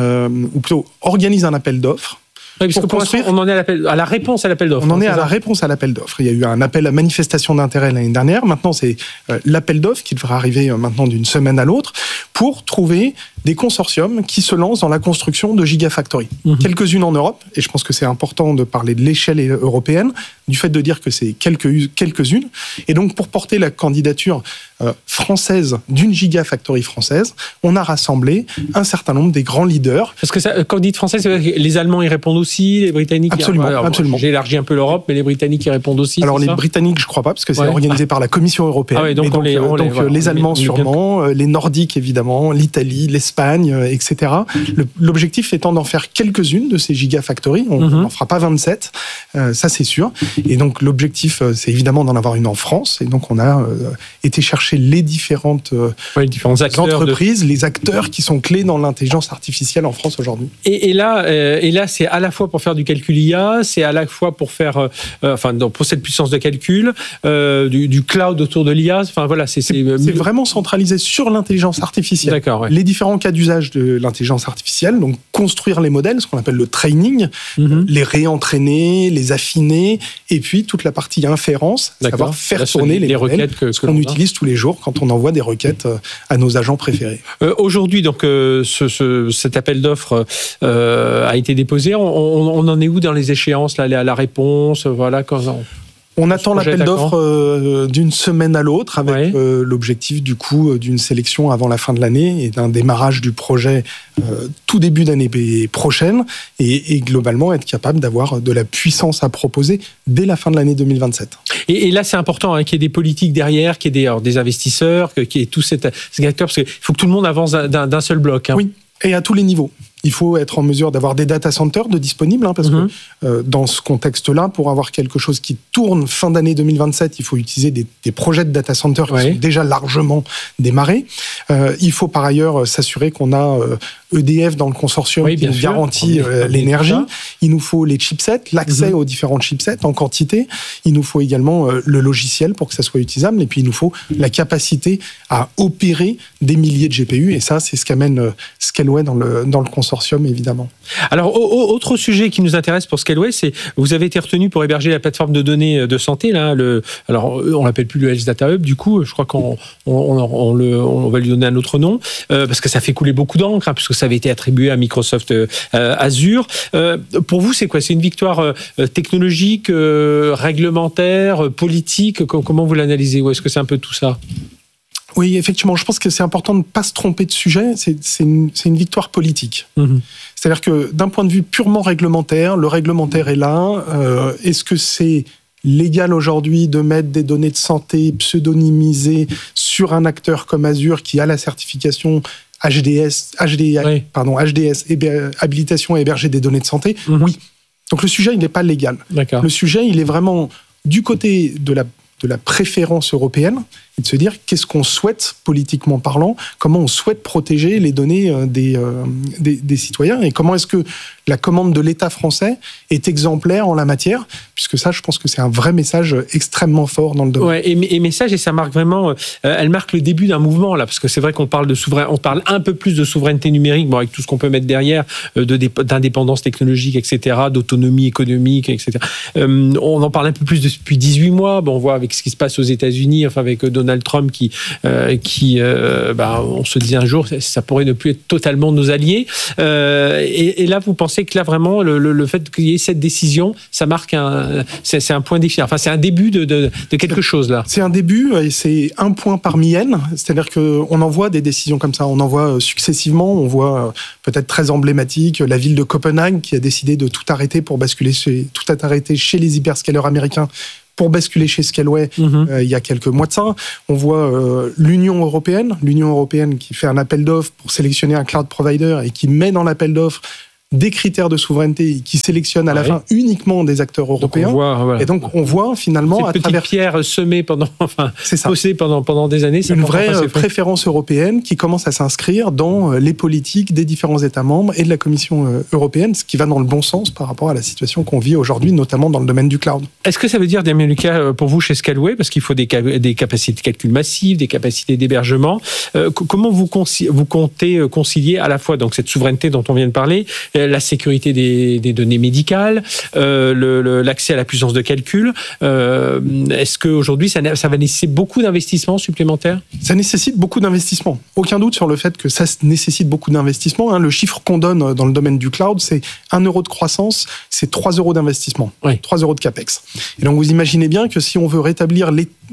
ou plutôt organise un appel d'offres. Oui, parce que pour l'instant, on en est à la réponse à l'appel d'offres. On en est à la réponse à l'appel d'offres. Il y a eu un appel à manifestation d'intérêt l'année dernière. Maintenant, c'est l'appel d'offres qui devrait arriver maintenant d'une semaine à l'autre pour trouver des consortiums qui se lancent dans la construction de Gigafactory. Quelques-unes en Europe, et je pense que c'est important de parler de l'échelle européenne, du fait de dire que c'est quelques-unes. Et donc, pour porter la candidature française d'une Gigafactory française, on a rassemblé un certain nombre des grands leaders. Parce que ça, quand vous dites français, les Allemands y répondent aussi, les Britanniques... Absolument. J'ai élargi un peu l'Europe, mais les Britanniques y répondent aussi. Alors les Britanniques, je crois pas, parce que c'est organisé par la Commission européenne. Donc les Allemands sûrement, les Nordiques évidemment, l'Italie, l'Espagne, etc. L'objectif étant d'en faire quelques-unes de ces gigafactories. On n'en fera pas 27, ça c'est sûr. Et donc l'objectif, c'est évidemment d'en avoir une en France. Et donc on a été chercher les différentes entreprises, les acteurs qui sont clés dans l'intelligence artificielle en France aujourd'hui. Et là, c'est à la fois pour faire du calcul IA, c'est à la fois pour faire, pour cette puissance de calcul, du cloud autour de l'IA. Enfin voilà, c'est vraiment centralisé sur l'intelligence artificielle. D'accord. Ouais. Les différents cas d'usage de l'intelligence artificielle, donc construire les modèles, ce qu'on appelle le training, les réentraîner, les affiner, et puis toute la partie inférence, savoir faire tourner les modèles, ce qu'on utilise tous les jours quand on envoie des requêtes à nos agents préférés. Aujourd'hui, donc, cet appel d'offres a été déposé. On en est où dans les échéances, là, la réponse, voilà, on attend l'appel d'offres d'une semaine à l'autre avec l'objectif du coup d'une sélection avant la fin de l'année et d'un démarrage du projet tout début d'année prochaine et globalement être capable d'avoir de la puissance à proposer dès la fin de l'année 2027. Et là, c'est important qu'il y ait des politiques derrière, qu'il y ait des investisseurs, qu'il y ait tous ces acteurs, parce qu'il faut que tout le monde avance d'un seul bloc. Oui, et à tous les niveaux. Il faut être en mesure d'avoir des data centers disponibles, parce que dans ce contexte-là, pour avoir quelque chose qui tourne fin d'année 2027, il faut utiliser des projets de data centers qui sont déjà largement démarrés. Il faut par ailleurs s'assurer qu'on a EDF dans le consortium qui nous garantit l'énergie. Il nous faut les chipsets, l'accès aux différents chipsets en quantité. Il nous faut également le logiciel pour que ça soit utilisable. Et puis il nous faut la capacité à opérer des milliers de GPU. Et ça, c'est ce qu'amène Scaleway dans le consortium, évidemment. Alors, autre sujet qui nous intéresse pour Scaleway, c'est vous avez été retenu pour héberger la plateforme de données de santé. Là, alors, on l'appelle plus le Health Data Hub. Du coup, je crois qu'on va lui donner un autre nom parce que ça fait couler beaucoup d'encre, puisque ça avait été attribué à Microsoft Azure. Pour vous, c'est quoi? C'est une victoire technologique, réglementaire, politique? Comment vous l'analysez? Ou est-ce que c'est un peu tout ça? Oui, effectivement, je pense que c'est important de ne pas se tromper de sujet. C'est une victoire politique. C'est-à-dire que d'un point de vue purement réglementaire, le réglementaire est là. Est-ce que c'est légal aujourd'hui de mettre des données de santé pseudonymisées sur un acteur comme Azure qui a la certification HDS, habilitation à héberger des données de santé? Oui. Donc le sujet, il n'est pas légal. Le sujet, il est vraiment du côté de la préférence européenne et de se dire qu'est-ce qu'on souhaite politiquement parlant, comment on souhaite protéger les données des citoyens et comment est-ce que la commande de l'État français est exemplaire en la matière, puisque ça, je pense que c'est un vrai message extrêmement fort dans le domaine. Ouais, et message, et ça marque vraiment, elle marque le début d'un mouvement là, parce que c'est vrai qu'on parle on parle un peu plus de souveraineté numérique, bon, avec tout ce qu'on peut mettre derrière, d'indépendance technologique, etc., d'autonomie économique, etc. On en parle un peu plus depuis 18 mois. Bon, on voit avec ce qui se passe aux États-Unis, enfin avec Donald Trump qui on se disait un jour, ça pourrait ne plus être totalement nos alliés. Et là, vous pensez que là vraiment le fait qu'il y ait cette décision, ça marque c'est un point défi. Enfin, c'est un début de quelque chose là. C'est un début et c'est un point parmi N. C'est-à-dire que on en voit des décisions comme ça. On en voit successivement. On voit peut-être très emblématique la ville de Copenhague qui a décidé de tout arrêter pour basculer chez les hyperscalers américains pour basculer chez Scaleway il y a quelques mois de ça. On voit l'Union européenne qui fait un appel d'offres pour sélectionner un cloud provider et qui met dans l'appel d'offres des critères de souveraineté et qui sélectionne à la fin uniquement des acteurs européens. Et donc on voit finalement à travers pierre semée posée pendant des années, une vraie préférence européenne qui commence à s'inscrire dans les politiques des différents États membres et de la Commission européenne, ce qui va dans le bon sens par rapport à la situation qu'on vit aujourd'hui, notamment dans le domaine du cloud. Est-ce que ça veut dire, Damien Lucas, pour vous chez Scaleway, parce qu'il faut des capacités de calcul massives, des capacités d'hébergement, comment vous comptez concilier à la fois donc cette souveraineté dont on vient de parler, la sécurité des données médicales, l'accès à la puissance de calcul. Est-ce qu'aujourd'hui, ça va nécessiter beaucoup d'investissements supplémentaires ? Ça nécessite beaucoup d'investissements. Aucun doute sur le fait que ça nécessite beaucoup d'investissements. Le chiffre qu'on donne dans le domaine du cloud, c'est 1 euro de croissance, c'est 3 euros d'investissement, 3 euros de CAPEX. Et donc, vous imaginez bien que si on veut rétablir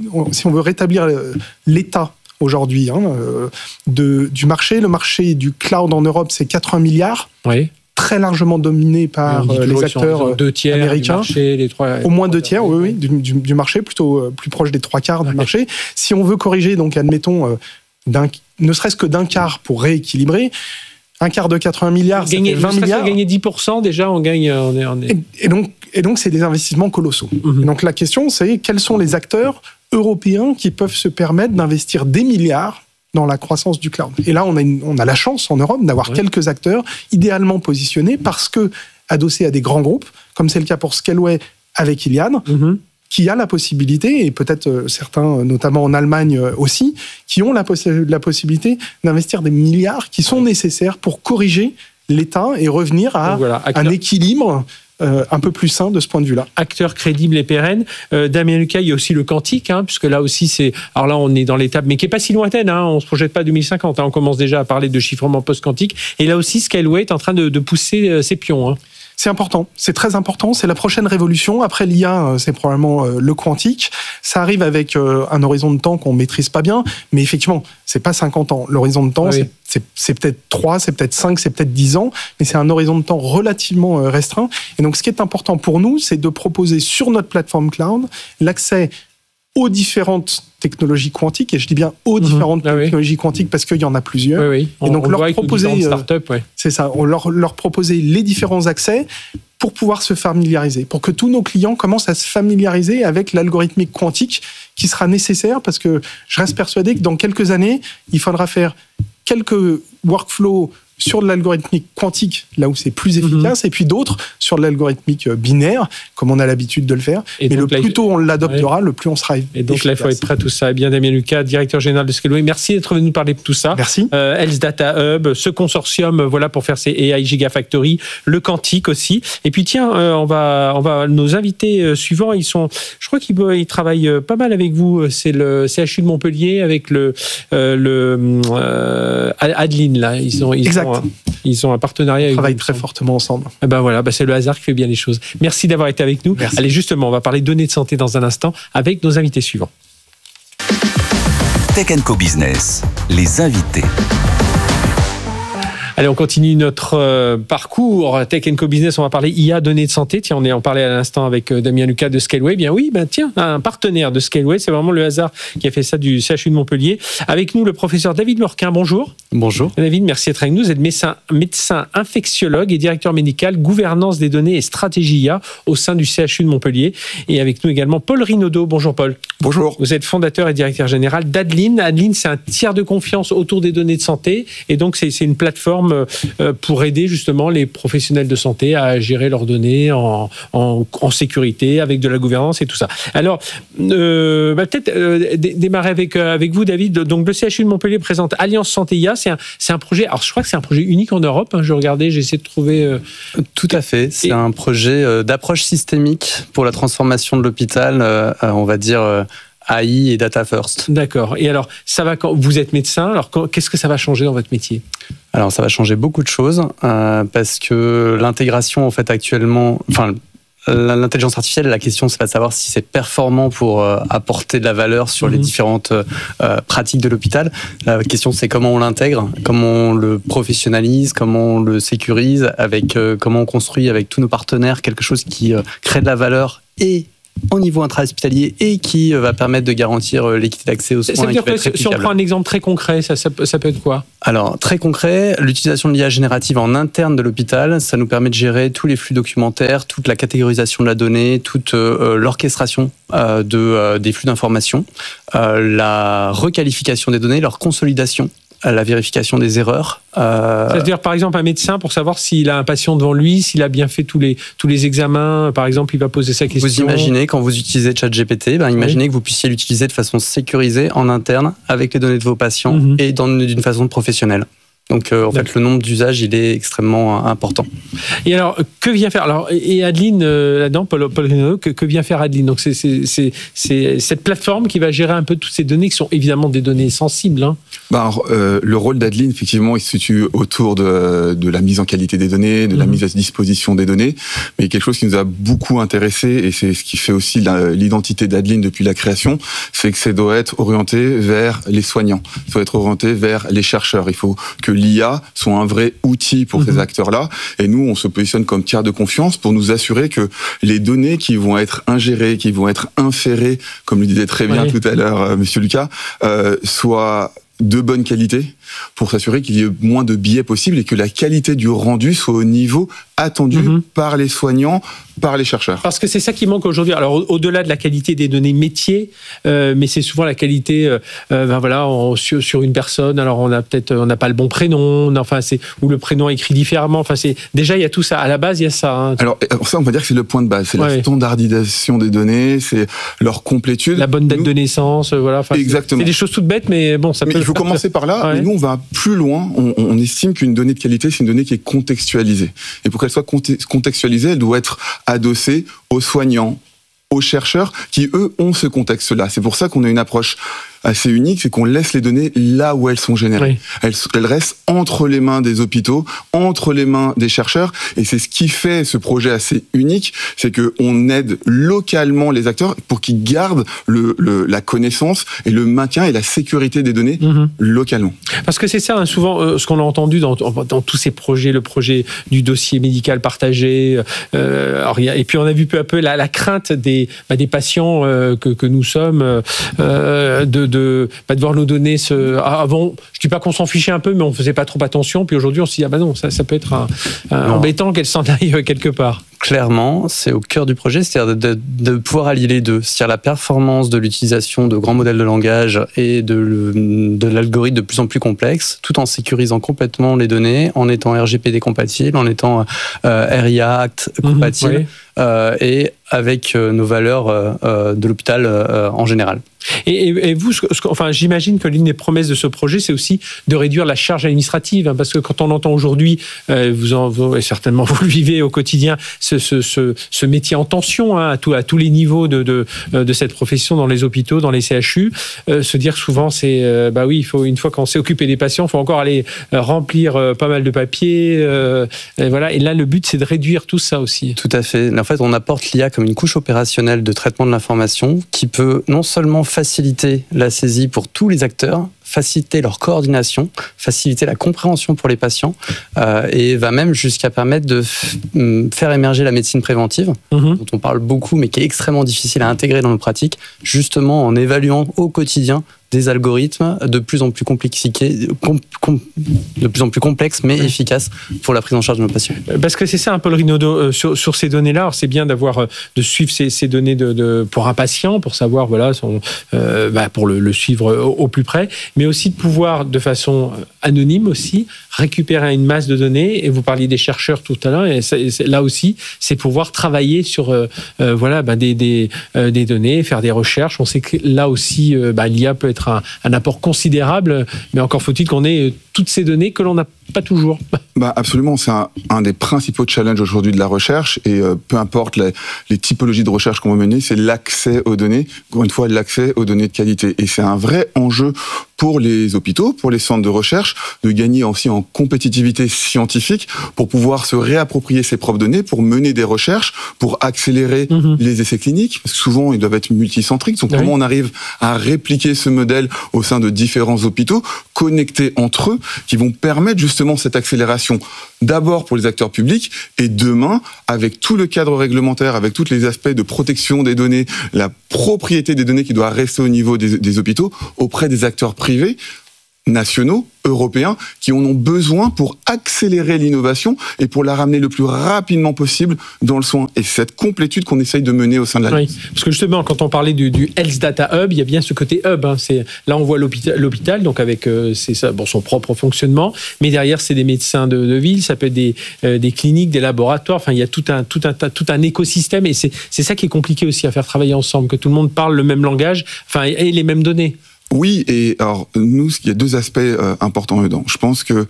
l'état aujourd'hui du marché, le marché du cloud en Europe, c'est 80 milliards. Oui. Très largement dominé par les acteurs américains. Au moins 2 tiers, du marché, plutôt plus proche des 3/4 du marché. Si on veut corriger, donc admettons, ne serait-ce que d'un quart pour rééquilibrer, un quart de 80 milliards, ça fait 20 milliards. Gagner 10%, déjà, on gagne. Et donc, c'est des investissements colossaux. Et donc, la question, c'est quels sont les acteurs européens qui peuvent se permettre d'investir des milliards dans la croissance du cloud. Et là, on a la chance en Europe d'avoir quelques acteurs idéalement positionnés parce que adossés à des grands groupes, comme c'est le cas pour Scaleway avec Iliad, qui a la possibilité, et peut-être certains, notamment en Allemagne aussi, qui ont la possibilité d'investir des milliards qui sont nécessaires pour corriger l'état et revenir à un équilibre un peu plus sain de ce point de vue-là. Acteur crédible et pérenne. Damien Lucas, il y a aussi le quantique, puisque là aussi, alors là, on est dans l'étape, mais qui n'est pas si lointaine, on ne se projette pas 2050, on commence déjà à parler de chiffrement post-quantique, et là aussi, Scaleway est en train de pousser ses pions. C'est important, c'est très important, c'est la prochaine révolution. Après l'IA, c'est probablement le quantique. Ça arrive avec un horizon de temps qu'on ne maîtrise pas bien, mais effectivement, c'est pas 50 ans. L'horizon de temps, c'est peut-être 3, c'est peut-être 5, c'est peut-être 10 ans, mais c'est un horizon de temps relativement restreint. Et donc, ce qui est important pour nous, c'est de proposer sur notre plateforme cloud l'accès aux différentes technologies quantiques, et je dis bien aux différentes technologies quantiques parce qu'il y en a plusieurs. Et donc leur proposer, c'est ça, on leur proposer les différents accès pour pouvoir se familiariser, pour que tous nos clients commencent à se familiariser avec l'algorithmique quantique qui sera nécessaire, parce que je reste persuadé que dans quelques années, il faudra faire quelques workflows sur de l'algorithmique quantique, là où c'est plus efficace, et puis d'autres sur de l'algorithmique binaire, comme on a l'habitude de le faire. Et mais le plus tôt on l'adoptera, le plus on sera efficace. Et donc là, il faut être prêt à tout ça. Eh bien, Damien Lucas, directeur général de Scaleway, merci d'être venu nous parler de tout ça. Merci. Health Data Hub, ce consortium, pour faire ces AI Gigafactory, le quantique aussi. Et puis tiens, on va nos invités suivants, je crois qu'ils travaillent pas mal avec vous. C'est le CHU de Montpellier avec Adeline là. Ils ont un partenariat. Ils travaillent très fortement ensemble. Et c'est le hasard qui fait bien les choses. Merci d'avoir été avec nous. Merci. Allez, justement, on va parler données de santé dans un instant avec nos invités suivants. Tech & Co Business, les invités. Allez, on continue notre parcours Tech & Co Business. On va parler IA, données de santé. Tiens, on en parlait à l'instant avec Damien Lucas de Scaleway. Bien oui, tiens, un partenaire de Scaleway. C'est vraiment le hasard qui a fait ça du CHU de Montpellier. Avec nous, le professeur David Meurquin. Bonjour. Bonjour. David, merci d'être avec nous. Vous êtes médecin infectiologue et directeur médical, gouvernance des données et stratégie IA au sein du CHU de Montpellier. Et avec nous également Paul Rinaudot. Bonjour Paul. Bonjour. Vous êtes fondateur et directeur général d'Adeline. Adeline, c'est un tiers de confiance autour des données de santé. Et donc, c'est une plateforme pour aider justement les professionnels de santé à gérer leurs données en sécurité, avec de la gouvernance et tout ça. Alors, peut-être démarrer avec vous, David. Donc, le CHU de Montpellier présente Alliance Santé IA. C'est un projet, alors je crois que c'est un projet unique en Europe. Je regardais, j'ai essayé de trouver... Tout à fait. C'est un projet d'approche systémique pour la transformation de l'hôpital, on va dire... AI et Data First. D'accord. Et alors, ça va quand vous êtes médecin, alors qu'est-ce que ça va changer dans votre métier ? Alors, ça va changer beaucoup de choses parce que l'intégration, en fait, actuellement, l'intelligence artificielle, la question, c'est pas de savoir si c'est performant pour apporter de la valeur sur les différentes pratiques de l'hôpital. La question, c'est comment on l'intègre, comment on le professionnalise, comment on le sécurise, comment on construit avec tous nos partenaires quelque chose qui crée de la valeur et au niveau intra-hospitalier et qui va permettre de garantir l'équité d'accès aux soins. Ça veut dire que si on prend un exemple très concret, ça peut être quoi ? Alors, très concret, l'utilisation de l'IA générative en interne de l'hôpital, ça nous permet de gérer tous les flux documentaires, toute la catégorisation de la donnée, toute l'orchestration des flux d'informations, la requalification des données, leur consolidation, la vérification des erreurs. C'est-à-dire, par exemple, un médecin, pour savoir s'il a un patient devant lui, s'il a bien fait tous les examens, par exemple, il va poser sa question. Vous imaginez, quand vous utilisez ChatGPT, imaginez que vous puissiez l'utiliser de façon sécurisée en interne, avec les données de vos patients et d'une façon professionnelle. Donc, en fait, le nombre d'usages, il est extrêmement important. Et alors, que vient faire et Adeline, là-dedans, Paul Rinaudot, que vient faire Adeline ? Donc, c'est cette plateforme qui va gérer un peu toutes ces données, qui sont évidemment des données sensibles. Le rôle d'Adeline, effectivement, il se situe autour de la mise en qualité des données, de la mise à disposition des données. Mais quelque chose qui nous a beaucoup intéressé, et c'est ce qui fait aussi l'identité d'Adeline depuis la création, c'est que ça doit être orienté vers les soignants, ça doit être orienté vers les chercheurs. Il faut que l'IA soit un vrai outil pour ces acteurs-là. Et nous, on se positionne comme tiers de confiance pour nous assurer que les données qui vont être ingérées, qui vont être inférées, comme le disait très bien tout à l'heure Monsieur Lucas, soient de bonne qualité pour s'assurer qu'il y ait moins de biais possible et que la qualité du rendu soit au niveau attendu par les soignants, par les chercheurs. Parce que c'est ça qui manque aujourd'hui. Alors, au-delà de la qualité des données métiers, mais c'est souvent la qualité, sur une personne. Alors, on n'a pas le bon prénom, ou le prénom écrit différemment. Déjà, il y a tout ça. À la base, il y a ça. Alors, ça, on va dire que c'est le point de base. C'est la standardisation des données, c'est leur complétude. La bonne date de naissance, Exactement. C'est des choses toutes bêtes, mais bon, ça peut. Il faut commencer par là. Mais nous, on va plus loin. On estime qu'une donnée de qualité, c'est une donnée qui est contextualisée. Et pour qu'elle soit contextualisée, elle doit être adossée aux soignants, aux chercheurs qui, eux, ont ce contexte-là. C'est pour ça qu'on a une approche assez unique, c'est qu'on laisse les données là où elles sont générées. Elles restent entre les mains des hôpitaux, entre les mains des chercheurs, et c'est ce qui fait ce projet assez unique, c'est qu'on aide localement les acteurs pour qu'ils gardent la connaissance et le maintien et la sécurité des données localement. Parce que c'est ça, souvent, ce qu'on a entendu dans tous ces projets, le projet du dossier médical partagé, et puis on a vu peu à peu la crainte des patients que nous sommes de devoir nous donner avant, je dis pas qu'on s'en fichait un peu, mais on faisait pas trop attention, puis aujourd'hui on se dit non, ça peut être embêtant qu'elle s'en aille quelque part. Clairement, c'est au cœur du projet, c'est-à-dire de pouvoir allier les deux, c'est-à-dire la performance de l'utilisation de grands modèles de langage et de l'algorithme de plus en plus complexe, tout en sécurisant complètement les données, en étant RGPD compatible, en étant RIA Act compatible, et avec nos valeurs de l'hôpital en général. Et vous, j'imagine que l'une des promesses de ce projet, c'est aussi de réduire la charge administrative, parce que quand on entend aujourd'hui, et certainement vous le vivez au quotidien, ce métier en tension à tous les niveaux de cette profession dans les hôpitaux, dans les CHU, se dire souvent, il faut, une fois qu'on s'est occupé des patients, il faut encore aller remplir pas mal de papiers, et là, le but, c'est de réduire tout ça aussi. Tout à fait. En fait, on apporte l'IA comme une couche opérationnelle de traitement de l'information qui peut non seulement faciliter la saisie pour tous les acteurs, faciliter leur coordination, faciliter la compréhension pour les patients et va même jusqu'à permettre de faire émerger la médecine préventive, dont on parle beaucoup mais qui est extrêmement difficile à intégrer dans nos pratiques, justement en évaluant au quotidien des algorithmes de plus en plus complexes mais efficaces pour la prise en charge de nos patients. Parce que c'est ça un peu le Rinaudot sur ces données-là. Alors c'est bien de suivre ces données pour un patient, pour savoir pour le suivre au plus près, mais aussi de pouvoir de façon anonyme aussi récupérer une masse de données. Et vous parliez des chercheurs tout à l'heure, et là aussi c'est pouvoir travailler sur des données, faire des recherches. On sait que là aussi l'IA peut être un apport considérable, mais encore faut-il qu'on ait toutes ces données que l'on n'a pas toujours. Absolument, c'est un des principaux challenges aujourd'hui de la recherche, et peu importe les typologies de recherche qu'on va mener, c'est l'accès aux données, encore une fois l'accès aux données de qualité. Et c'est un vrai enjeu pour les hôpitaux, pour les centres de recherche, de gagner aussi en compétitivité scientifique pour pouvoir se réapproprier ses propres données, pour mener des recherches, pour accélérer les essais cliniques, parce que souvent ils doivent être multicentriques. Donc comment on arrive à répliquer ce modèle au sein de différents hôpitaux, connectés entre eux, qui vont permettre justement cette accélération, d'abord pour les acteurs publics, et demain, avec tout le cadre réglementaire, avec tous les aspects de protection des données, la propriété des données qui doit rester au niveau des hôpitaux, auprès des acteurs privés, nationaux, européens, qui en ont besoin pour accélérer l'innovation et pour la ramener le plus rapidement possible dans le soin. Et c'est cette complétude qu'on essaye de mener au sein de l'Alliance. Oui, parce que justement, quand on parlait du Health Data Hub, il y a bien ce côté hub. Là, on voit l'hôpital, donc avec son propre fonctionnement, mais derrière, c'est des médecins de ville, ça peut être des cliniques, des laboratoires. Enfin, il y a tout un écosystème, et c'est ça qui est compliqué aussi à faire travailler ensemble, que tout le monde parle le même langage, et les mêmes données. Oui, et alors nous, il y a deux aspects importants dedans. Je pense que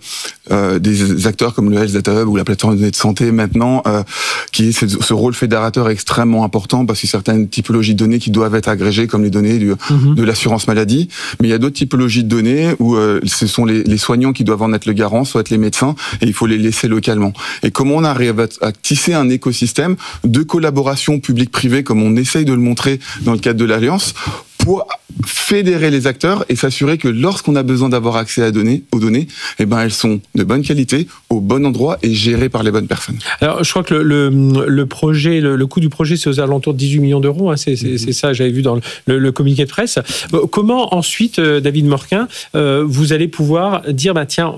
des acteurs comme le Health Data Hub ou la plateforme de données de santé maintenant, qui est ce rôle fédérateur extrêmement important, parce que certaines typologies de données qui doivent être agrégées, comme les données de l'assurance maladie, mais il y a d'autres typologies de données où ce sont les soignants qui doivent en être le garant, soit être les médecins, et il faut les laisser localement. Et comment on arrive à tisser un écosystème de collaboration publique-privée, comme on essaye de le montrer dans le cadre de l'Alliance, pour fédérer les acteurs et s'assurer que lorsqu'on a besoin d'avoir accès aux données, elles sont de bonne qualité, au bon endroit et gérées par les bonnes personnes. Alors, je crois que le projet, le coût du projet, c'est aux alentours de 18 millions d'euros. C'est ça, j'avais vu dans le communiqué de presse. Comment ensuite, David Morquin, vous allez pouvoir dire,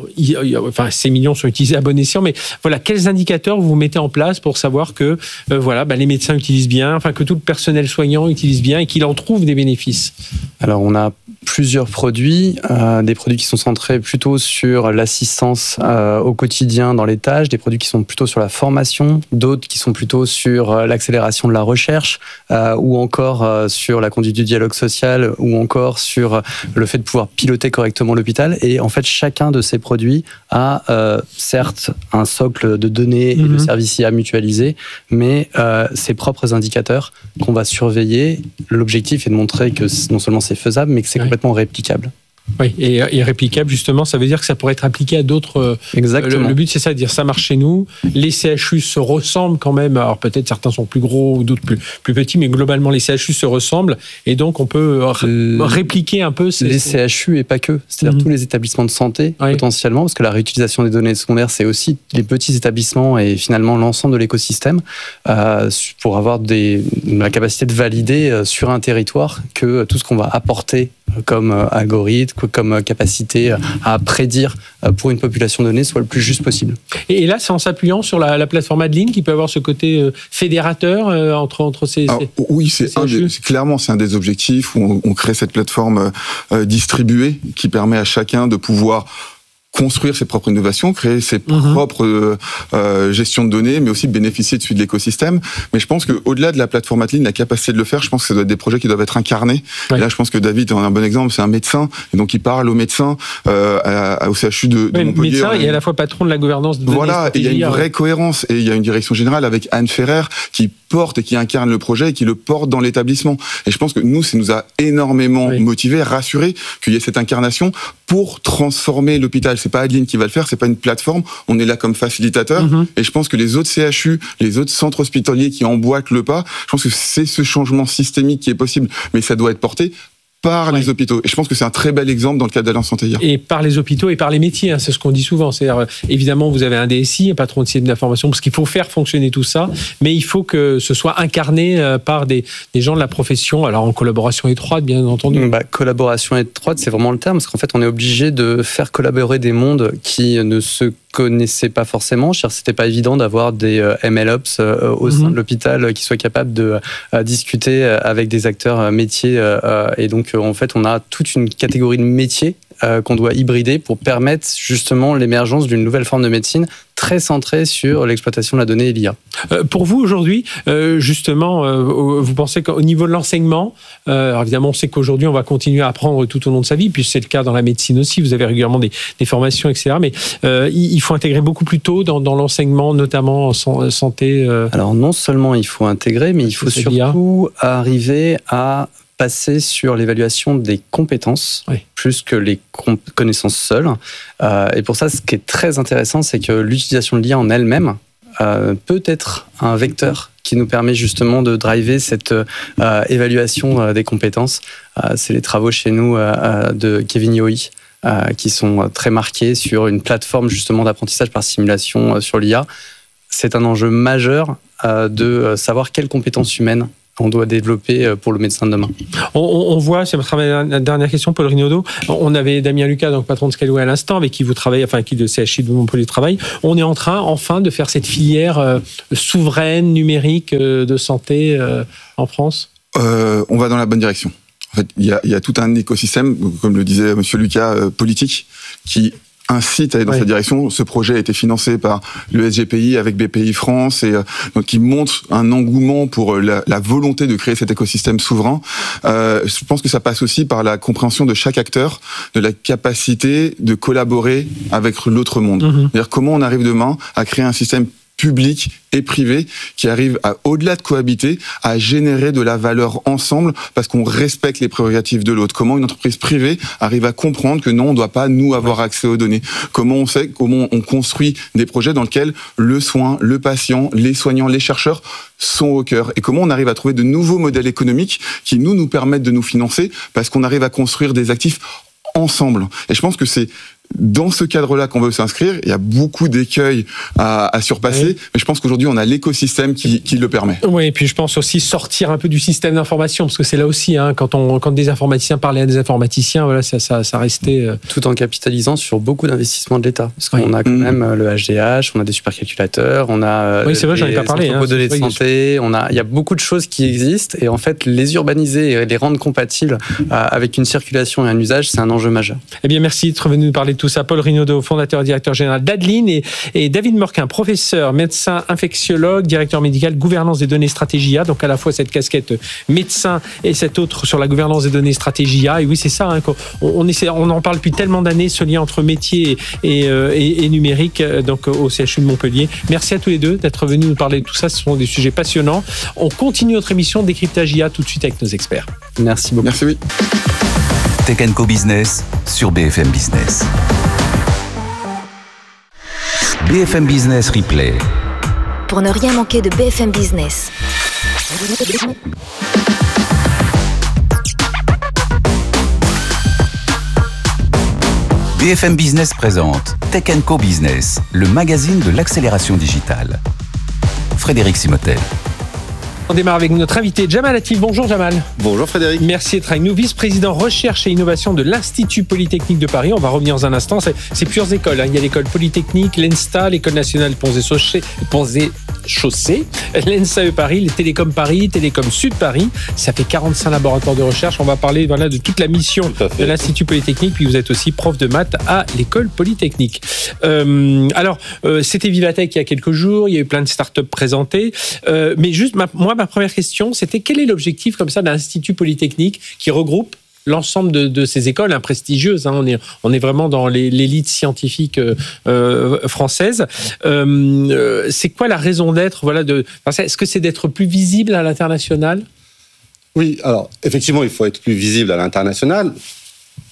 ces millions sont utilisés à bon escient, mais voilà, quels indicateurs vous mettez en place pour savoir que les médecins utilisent bien, que tout le personnel soignant utilise bien et qu'il en trouve des bénéfices? Alors, on a plusieurs produits, des produits qui sont centrés plutôt sur l'assistance au quotidien dans les tâches, des produits qui sont plutôt sur la formation, d'autres qui sont plutôt sur l'accélération de la recherche, ou encore sur la conduite du dialogue social, ou encore sur le fait de pouvoir piloter correctement l'hôpital. Et en fait, chacun de ces produits a certes un socle de données et de services IA mutualisés, mais ses propres indicateurs qu'on va surveiller. L'objectif est de montrer que non seulement c'est faisable, mais que c'est complètement réplicable. Oui, et réplicable, justement, ça veut dire que ça pourrait être appliqué à d'autres. Exactement. Le but, c'est ça, de dire ça marche chez nous. Les CHU se ressemblent quand même. Alors peut-être certains sont plus gros ou d'autres plus petits, mais globalement, les CHU se ressemblent. Et donc, on peut répliquer un peu les CHU et pas que. C'est-à-dire tous les établissements de santé, potentiellement, parce que la réutilisation des données secondaires, c'est aussi les petits établissements et finalement l'ensemble de l'écosystème, pour avoir la capacité de valider sur un territoire que tout ce qu'on va apporter comme algorithme, comme capacité à prédire pour une population donnée soit le plus juste possible. Et là, c'est en s'appuyant sur la plateforme Adeline qui peut avoir ce côté fédérateur entre ces... Oui, clairement, c'est un des objectifs où on crée cette plateforme distribuée qui permet à chacun de pouvoir construire ses propres innovations, créer ses propres gestions de données, mais aussi bénéficier de celui de l'écosystème. Mais je pense qu'au-delà de la plateforme Adeline, la capacité de le faire, je pense que ça doit être des projets qui doivent être incarnés. Et là, je pense que David en a un bon exemple, c'est un médecin, et donc il parle aux médecins, au CHU de Montpellier. Médecin, il est à la fois patron de la gouvernance de données. Voilà, et il y a une vraie cohérence, et il y a une direction générale avec Anne Ferrer qui porte et qui incarne le projet et qui le porte dans l'établissement. Et je pense que nous, ça nous a énormément motivés, rassurés qu'il y ait cette incarnation pour transformer l'hôpital. C'est pas Adeline qui va le faire, c'est pas une plateforme. On est là comme facilitateur. Et je pense que les autres CHU, les autres centres hospitaliers qui emboîtent le pas, je pense que c'est ce changement systémique qui est possible. Mais ça doit être porté par les hôpitaux. Et je pense que c'est un très bel exemple dans le cadre d'Alliance Santé hier. Et par les hôpitaux et par les métiers, c'est ce qu'on dit souvent. C'est-à-dire, évidemment, vous avez un DSI, un patron de système d'information, parce qu'il faut faire fonctionner tout ça, mais il faut que ce soit incarné par des gens de la profession, alors en collaboration étroite, bien entendu. Collaboration étroite, c'est vraiment le terme, parce qu'en fait, on est obligé de faire collaborer des mondes qui ne se connaissaient pas forcément. C'était pas évident d'avoir des MLOps au sein de l'hôpital qui soient capables de discuter avec des acteurs métiers. Et donc, en fait, on a toute une catégorie de métiers qu'on doit hybrider pour permettre justement l'émergence d'une nouvelle forme de médecine très centrée sur l'exploitation de la donnée et l'IA. Pour vous aujourd'hui, justement, vous pensez qu'au niveau de l'enseignement, alors évidemment on sait qu'aujourd'hui on va continuer à apprendre tout au long de sa vie, puis c'est le cas dans la médecine aussi, vous avez régulièrement des formations, etc. Mais il faut intégrer beaucoup plus tôt dans l'enseignement, notamment en santé. Alors non seulement il faut intégrer, mais il faut surtout arriver à passer sur l'évaluation des compétences plus que les connaissances seules. Et pour ça, ce qui est très intéressant, c'est que l'utilisation de l'IA en elle-même peut être un vecteur qui nous permet justement de driver cette évaluation des compétences. C'est les travaux chez nous de Kevin Yohe qui sont très marqués sur une plateforme justement d'apprentissage par simulation sur l'IA. C'est un enjeu majeur de savoir quelles compétences humaines on doit développer pour le médecin de demain. On voit, c'est la dernière question, Paul Rinaudot, on avait Damien Lucas, donc patron de Scaleway à l'instant, avec qui vous travaillez, enfin qui de CHI de Montpellier travaille. On est en train, enfin, de faire cette filière souveraine, numérique de santé en France. On va dans la bonne direction. En fait, il y a tout un écosystème, comme le disait Monsieur Lucas, politique, qui incite à aller dans cette direction. Ce projet a été financé par le SGPI avec BPI France et donc qui montre un engouement pour la volonté de créer cet écosystème souverain. Je pense que ça passe aussi par la compréhension de chaque acteur, de la capacité de collaborer avec l'autre monde. C'est-à-dire comment on arrive demain à créer un système public et privé qui arrive à, au-delà de cohabiter, à générer de la valeur ensemble parce qu'on respecte les prérogatives de l'autre. Comment une entreprise privée arrive à comprendre que non, on ne doit pas nous avoir accès aux données. Comment on construit des projets dans lesquels le soin, le patient, les soignants, les chercheurs sont au cœur. Et comment on arrive à trouver de nouveaux modèles économiques qui nous permettent de nous financer parce qu'on arrive à construire des actifs ensemble. Et je pense que c'est dans ce cadre-là qu'on veut s'inscrire. Il y a beaucoup d'écueils à surpasser, mais je pense qu'aujourd'hui, on a l'écosystème qui le permet. Oui, et puis je pense aussi sortir un peu du système d'information, parce que c'est là aussi, quand des informaticiens parlaient à des informaticiens, voilà, ça restait... Tout en capitalisant sur beaucoup d'investissements de l'État. Parce qu'on a quand même le HDH, on a des supercalculateurs, on a c'est vrai, j'en ai pas parlé, données de santé, il y a beaucoup de choses qui existent, et en fait, les urbaniser et les rendre compatibles avec une circulation et un usage, c'est un enjeu majeur. Eh bien, merci d'être venu nous parler de tout ça. Paul Rinaudot, fondateur et directeur général d'Adeline, et David Morquin, professeur, médecin infectiologue, directeur médical, gouvernance des données Stratégia, donc à la fois cette casquette médecin et cette autre sur la gouvernance des données Stratégia. Et oui, c'est ça, on en parle depuis tellement d'années, ce lien entre métier et numérique, donc au CHU de Montpellier. Merci à tous les deux d'être venus nous parler de tout ça. Ce sont des sujets passionnants. On continue notre émission Décryptage IA tout de suite avec nos experts. Merci beaucoup. Merci, oui. Tech & Co Business sur BFM Business. BFM Business Replay. Pour ne rien manquer de BFM Business. BFM Business présente Tech & Co Business, le magazine de l'accélération digitale. Frédéric Simotel. On démarre avec notre invité Jamal Latif. Bonjour Jamal. Bonjour Frédéric. Merci d'être avec nous, vice-président recherche et innovation de l'Institut Polytechnique de Paris. On va revenir dans un instant. C'est plusieurs écoles. Il y a l'école Polytechnique, l'ENSTA, l'école nationale Ponts et Chaussées, l'ENSAE Paris, les Télécoms Paris, Télécom Sud Paris. Ça fait 45 laboratoires de recherche. On va parler de toute la mission de l'Institut Polytechnique. Puis vous êtes aussi prof de maths à l'école Polytechnique. C'était Vivatech il y a quelques jours. Il y a eu plein de startups présentées. Mais juste, ma première question, c'était quel est l'objectif comme ça d'un Institut Polytechnique qui regroupe l'ensemble de ces écoles prestigieuses. On est vraiment dans l'élite scientifique française. C'est quoi la raison d'être est-ce que c'est d'être plus visible à l'international ? Oui, alors effectivement, il faut être plus visible à l'international.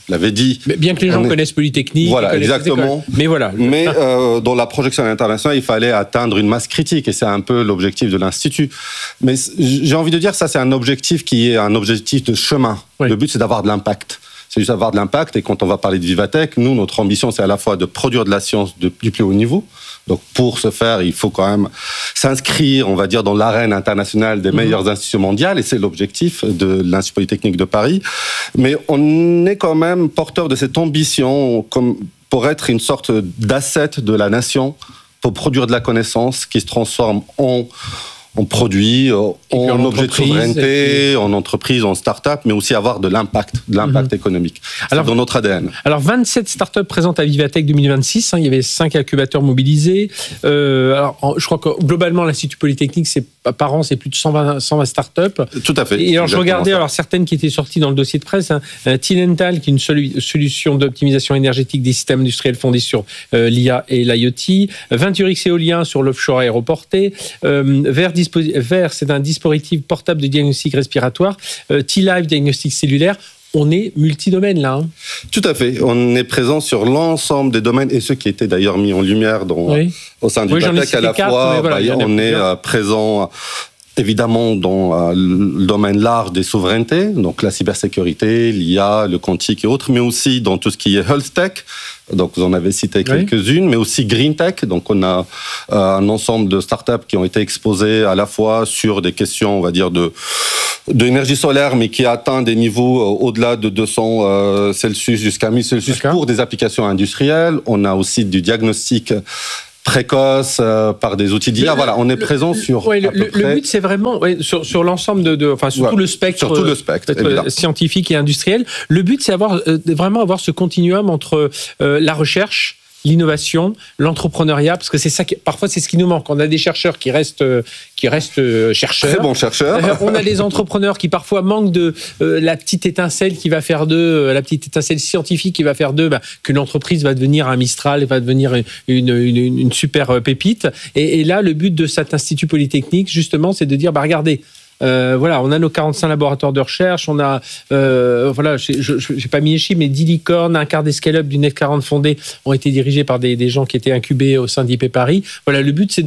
l'avais dit. Mais bien que les gens connaissent Polytechnique. Voilà, exactement. Mais voilà. Mais dans la projection internationale, il fallait atteindre une masse critique et c'est un peu l'objectif de l'Institut. Mais j'ai envie de dire, ça c'est un objectif qui est un objectif de chemin. Oui. Le but c'est d'avoir de l'impact. C'est juste d'avoir de l'impact et quand on va parler de Vivatech, nous, notre ambition c'est à la fois de produire de la science du plus haut niveau. Donc pour ce faire, il faut quand même s'inscrire, on va dire, dans l'arène internationale des meilleures institutions mondiales, et c'est l'objectif de l'Institut Polytechnique de Paris. Mais on est quand même porteur de cette ambition comme pour être une sorte d'asset de la nation, pour produire de la connaissance qui se transforme en produit, en objet de souveraineté, en entreprise, en start-up, mais aussi avoir de l'impact économique. Alors, c'est dans notre ADN. Alors, 27 start-up présentes à Vivatech 2026. Il y avait 5 incubateurs mobilisés. Alors, je crois que globalement, l'Institut Polytechnique, par an, c'est plus de 120 start-up. Tout à fait. Et alors, je regardais certaines qui étaient sorties dans le dossier de presse. Tilental, qui est une solution d'optimisation énergétique des systèmes industriels fondés sur l'IA et l'IoT. Venturix Éolien sur l'offshore aéroporté. Vert, c'est un dispositif portable de diagnostic respiratoire. T-Live, diagnostic cellulaire. On est multidomaine là. Tout à fait. On est présent sur l'ensemble des domaines et ceux qui étaient d'ailleurs mis en lumière au sein du Vivatech à la fois. On est présent évidemment dans le domaine large des souverainetés, donc la cybersécurité, l'IA, le quantique et autres, mais aussi dans tout ce qui est health tech. Donc vous en avez cité quelques-unes, mais aussi green tech. Donc on a un ensemble de startups qui ont été exposées à la fois sur des questions, on va dire, de l'énergie solaire, mais qui atteint des niveaux au-delà de 200 Celsius jusqu'à 1000 Celsius pour des applications industrielles. On a aussi du diagnostic précoce par des outils d'IA. Voilà, on est présent sur. Le but, c'est vraiment sur l'ensemble sur tout le spectre, sur tout le spectre scientifique et industriel. Le but, c'est vraiment avoir ce continuum entre la recherche, l'innovation, l'entrepreneuriat, parce que c'est ça parfois c'est ce qui nous manque. On a des chercheurs qui restent chercheurs. Très bons chercheurs. On a des entrepreneurs qui parfois manquent de la petite étincelle qui va faire d'eux, la petite étincelle scientifique qui va faire d'eux qu'une entreprise va devenir un Mistral, va devenir une super pépite. Et là, le but de cet Institut Polytechnique, justement, c'est de dire, regardez, on a nos 45 laboratoires de recherche, on a, j'ai pas mis les chiffres, mais 10 licornes, un quart des scale-up du NEC 40 fondés ont été dirigés par des gens qui étaient incubés au sein d'IP Paris. Voilà, le but, c'est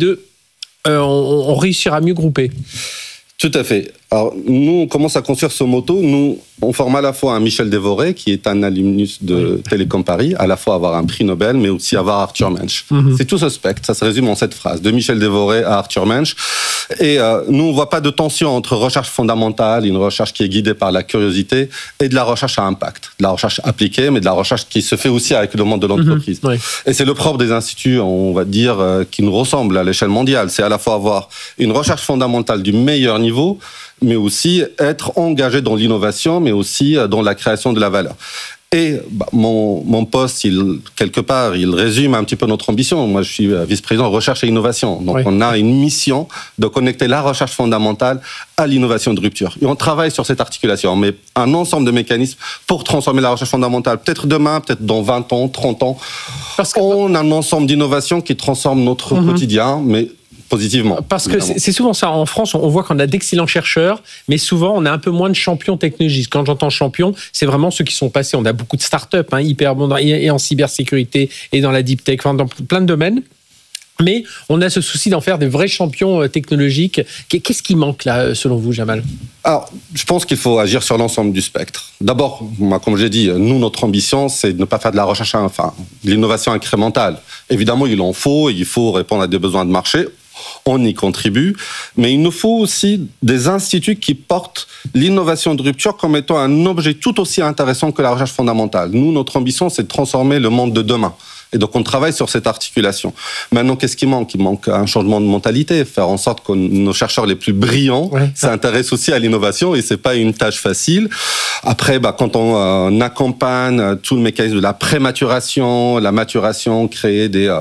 on réussira à mieux grouper. Tout à fait. Alors, nous, on commence à construire ce motto. Nous, on forme à la fois un Michel Dévoré, qui est un alumnus de Télécom Paris, à la fois avoir un prix Nobel, mais aussi avoir Arthur Mensch. C'est tout ce spectre, ça se résume en cette phrase, de Michel Dévoré à Arthur Mensch. Et nous, on voit pas de tension entre recherche fondamentale, une recherche qui est guidée par la curiosité, et de la recherche à impact. De la recherche appliquée, mais de la recherche qui se fait aussi avec le monde de l'entreprise. Et c'est le propre des instituts, on va dire, qui nous ressemble à l'échelle mondiale. C'est à la fois avoir une recherche fondamentale du meilleur niveau, mais aussi être engagé dans l'innovation, mais aussi dans la création de la valeur. Et mon poste, quelque part, il résume un petit peu notre ambition. Moi, je suis vice-président recherche et innovation. Donc, on a une mission de connecter la recherche fondamentale à l'innovation de rupture. Et on travaille sur cette articulation. On met un ensemble de mécanismes pour transformer la recherche fondamentale. Peut-être demain, peut-être dans 20 ans, 30 ans. On a un ensemble d'innovations qui transforment notre quotidien, mais positivement. Parce que c'est souvent ça. En France, on voit qu'on a d'excellents chercheurs, mais souvent, on a un peu moins de champions technologiques. Quand j'entends champions, c'est vraiment ceux qui sont passés. On a beaucoup de start-up, hyper bons, et en cybersécurité, et dans la deep tech, dans plein de domaines. Mais on a ce souci d'en faire des vrais champions technologiques. Qu'est-ce qui manque là, selon vous, Jamal ? Alors, je pense qu'il faut agir sur l'ensemble du spectre. D'abord, comme j'ai dit, nous, notre ambition, c'est de ne pas faire de la recherche, de l'innovation incrémentale. Évidemment, il en faut, il faut répondre à des besoins de marché. On y contribue, mais il nous faut aussi des instituts qui portent l'innovation de rupture comme étant un objet tout aussi intéressant que la recherche fondamentale. Nous, notre ambition, c'est de transformer le monde de demain. Et donc, on travaille sur cette articulation. Maintenant, qu'est-ce qui manque ? Il manque un changement de mentalité, faire en sorte que nos chercheurs les plus brillants s'intéressent aussi à l'innovation, et c'est pas une tâche facile. Après, quand on accompagne tout le mécanisme de la prématuration, la maturation, créer des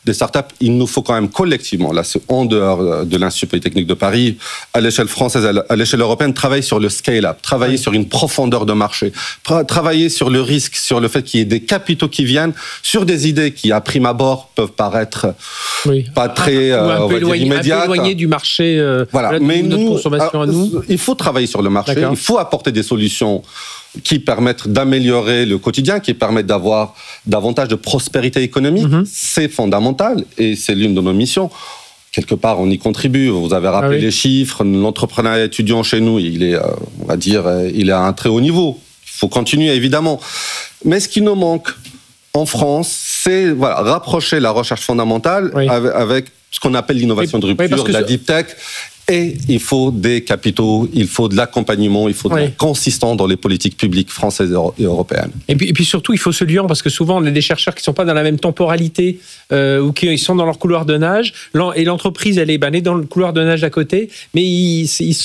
des startups. Il nous faut quand même collectivement, là c'est en dehors de l'Institut Polytechnique de Paris, à l'échelle française, à l'échelle européenne, travailler sur le scale-up, travailler sur une profondeur de marché, travailler sur le risque, sur le fait qu'il y ait des capitaux qui viennent, sur des idées qui, à prime abord, peuvent paraître pas très un peu éloigné du marché mais notre consommation à nous. Il faut travailler sur le marché, il faut apporter des solutions qui permettent d'améliorer le quotidien, qui permettent d'avoir davantage de prospérité économique. C'est fondamental et c'est l'une de nos missions. Quelque part, on y contribue. Vous avez rappelé les chiffres. L'entrepreneuriat étudiant chez nous, il est, on va dire, il est à un très haut niveau. Il faut continuer, évidemment. Mais ce qui nous manque en France, c'est rapprocher la recherche fondamentale avec ce qu'on appelle l'innovation de rupture, de la deep tech. Et il faut des capitaux, il faut de l'accompagnement, il faut de la consistance dans les politiques publiques françaises et européennes. Et puis surtout, il faut ce lien, parce que souvent, on a des chercheurs qui ne sont pas dans la même temporalité ou qui sont dans leur couloir de nage. Et l'entreprise, elle est née dans le couloir de nage d'à côté, mais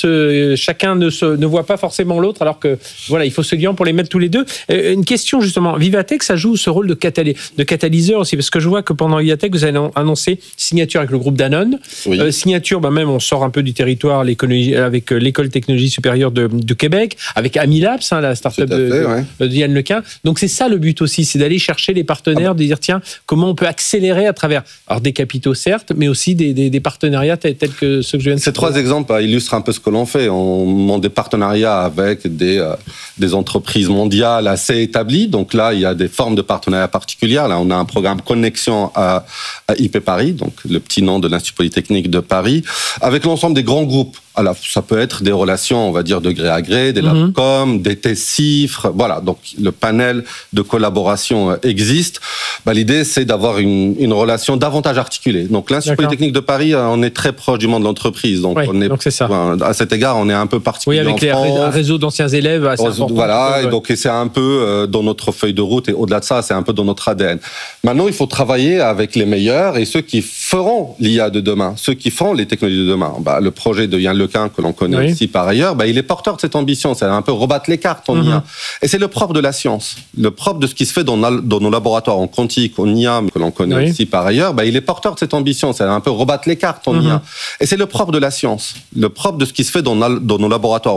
chacun ne voit pas forcément l'autre, alors que il faut ce lien pour les mettre tous les deux. Une question, justement. Vivatech, ça joue ce rôle de catalyseur aussi, parce que je vois que pendant Vivatech, vous avez annoncé signature avec le groupe Danone. Signature, même on sort un peu du territoire avec l'École Technologie Supérieure de Québec, avec Amilabs, la start-up de Yann Lequin. Donc c'est ça le but aussi, c'est d'aller chercher les partenaires, de dire tiens, comment on peut accélérer à travers des capitaux certes, mais aussi des partenariats tels que ceux que je viens de Ces trois exemples illustrent un peu ce que l'on fait. On monte des partenariats avec des entreprises mondiales assez établies. Donc là, il y a des formes de partenariats particulières. Là, on a un programme Connexion à IP Paris, donc le petit nom de l'Institut Polytechnique de Paris, avec l'ensemble des grands groupes. Alors, ça peut être des relations, on va dire, de gré à gré, des Labcom, des T-Cifres, donc le panel de collaboration existe. L'idée, c'est d'avoir une relation davantage articulée. Donc, l'Institut Polytechnique de Paris, on est très proche du monde de l'entreprise. Donc, donc c'est ça. À cet égard, on est un peu particulier avec un réseau d'anciens élèves assez important. Et donc c'est un peu dans notre feuille de route, et au-delà de ça, c'est un peu dans notre ADN. Maintenant, il faut travailler avec les meilleurs et ceux qui feront l'IA de demain, ceux qui feront les technologies de demain. Le projet de Yann Lequin, que l'on connaît aussi par ailleurs, il est porteur de cette ambition, c'est un peu rebattre les cartes en IA. Et c'est le propre de la science, le propre de ce qui se fait dans nos laboratoires en quantique, en IA, que l'on connaît aussi par ailleurs, il est porteur de cette ambition, c'est un peu rebattre les cartes en IA. Et c'est le propre de la science, le propre de ce qui se fait dans nos laboratoires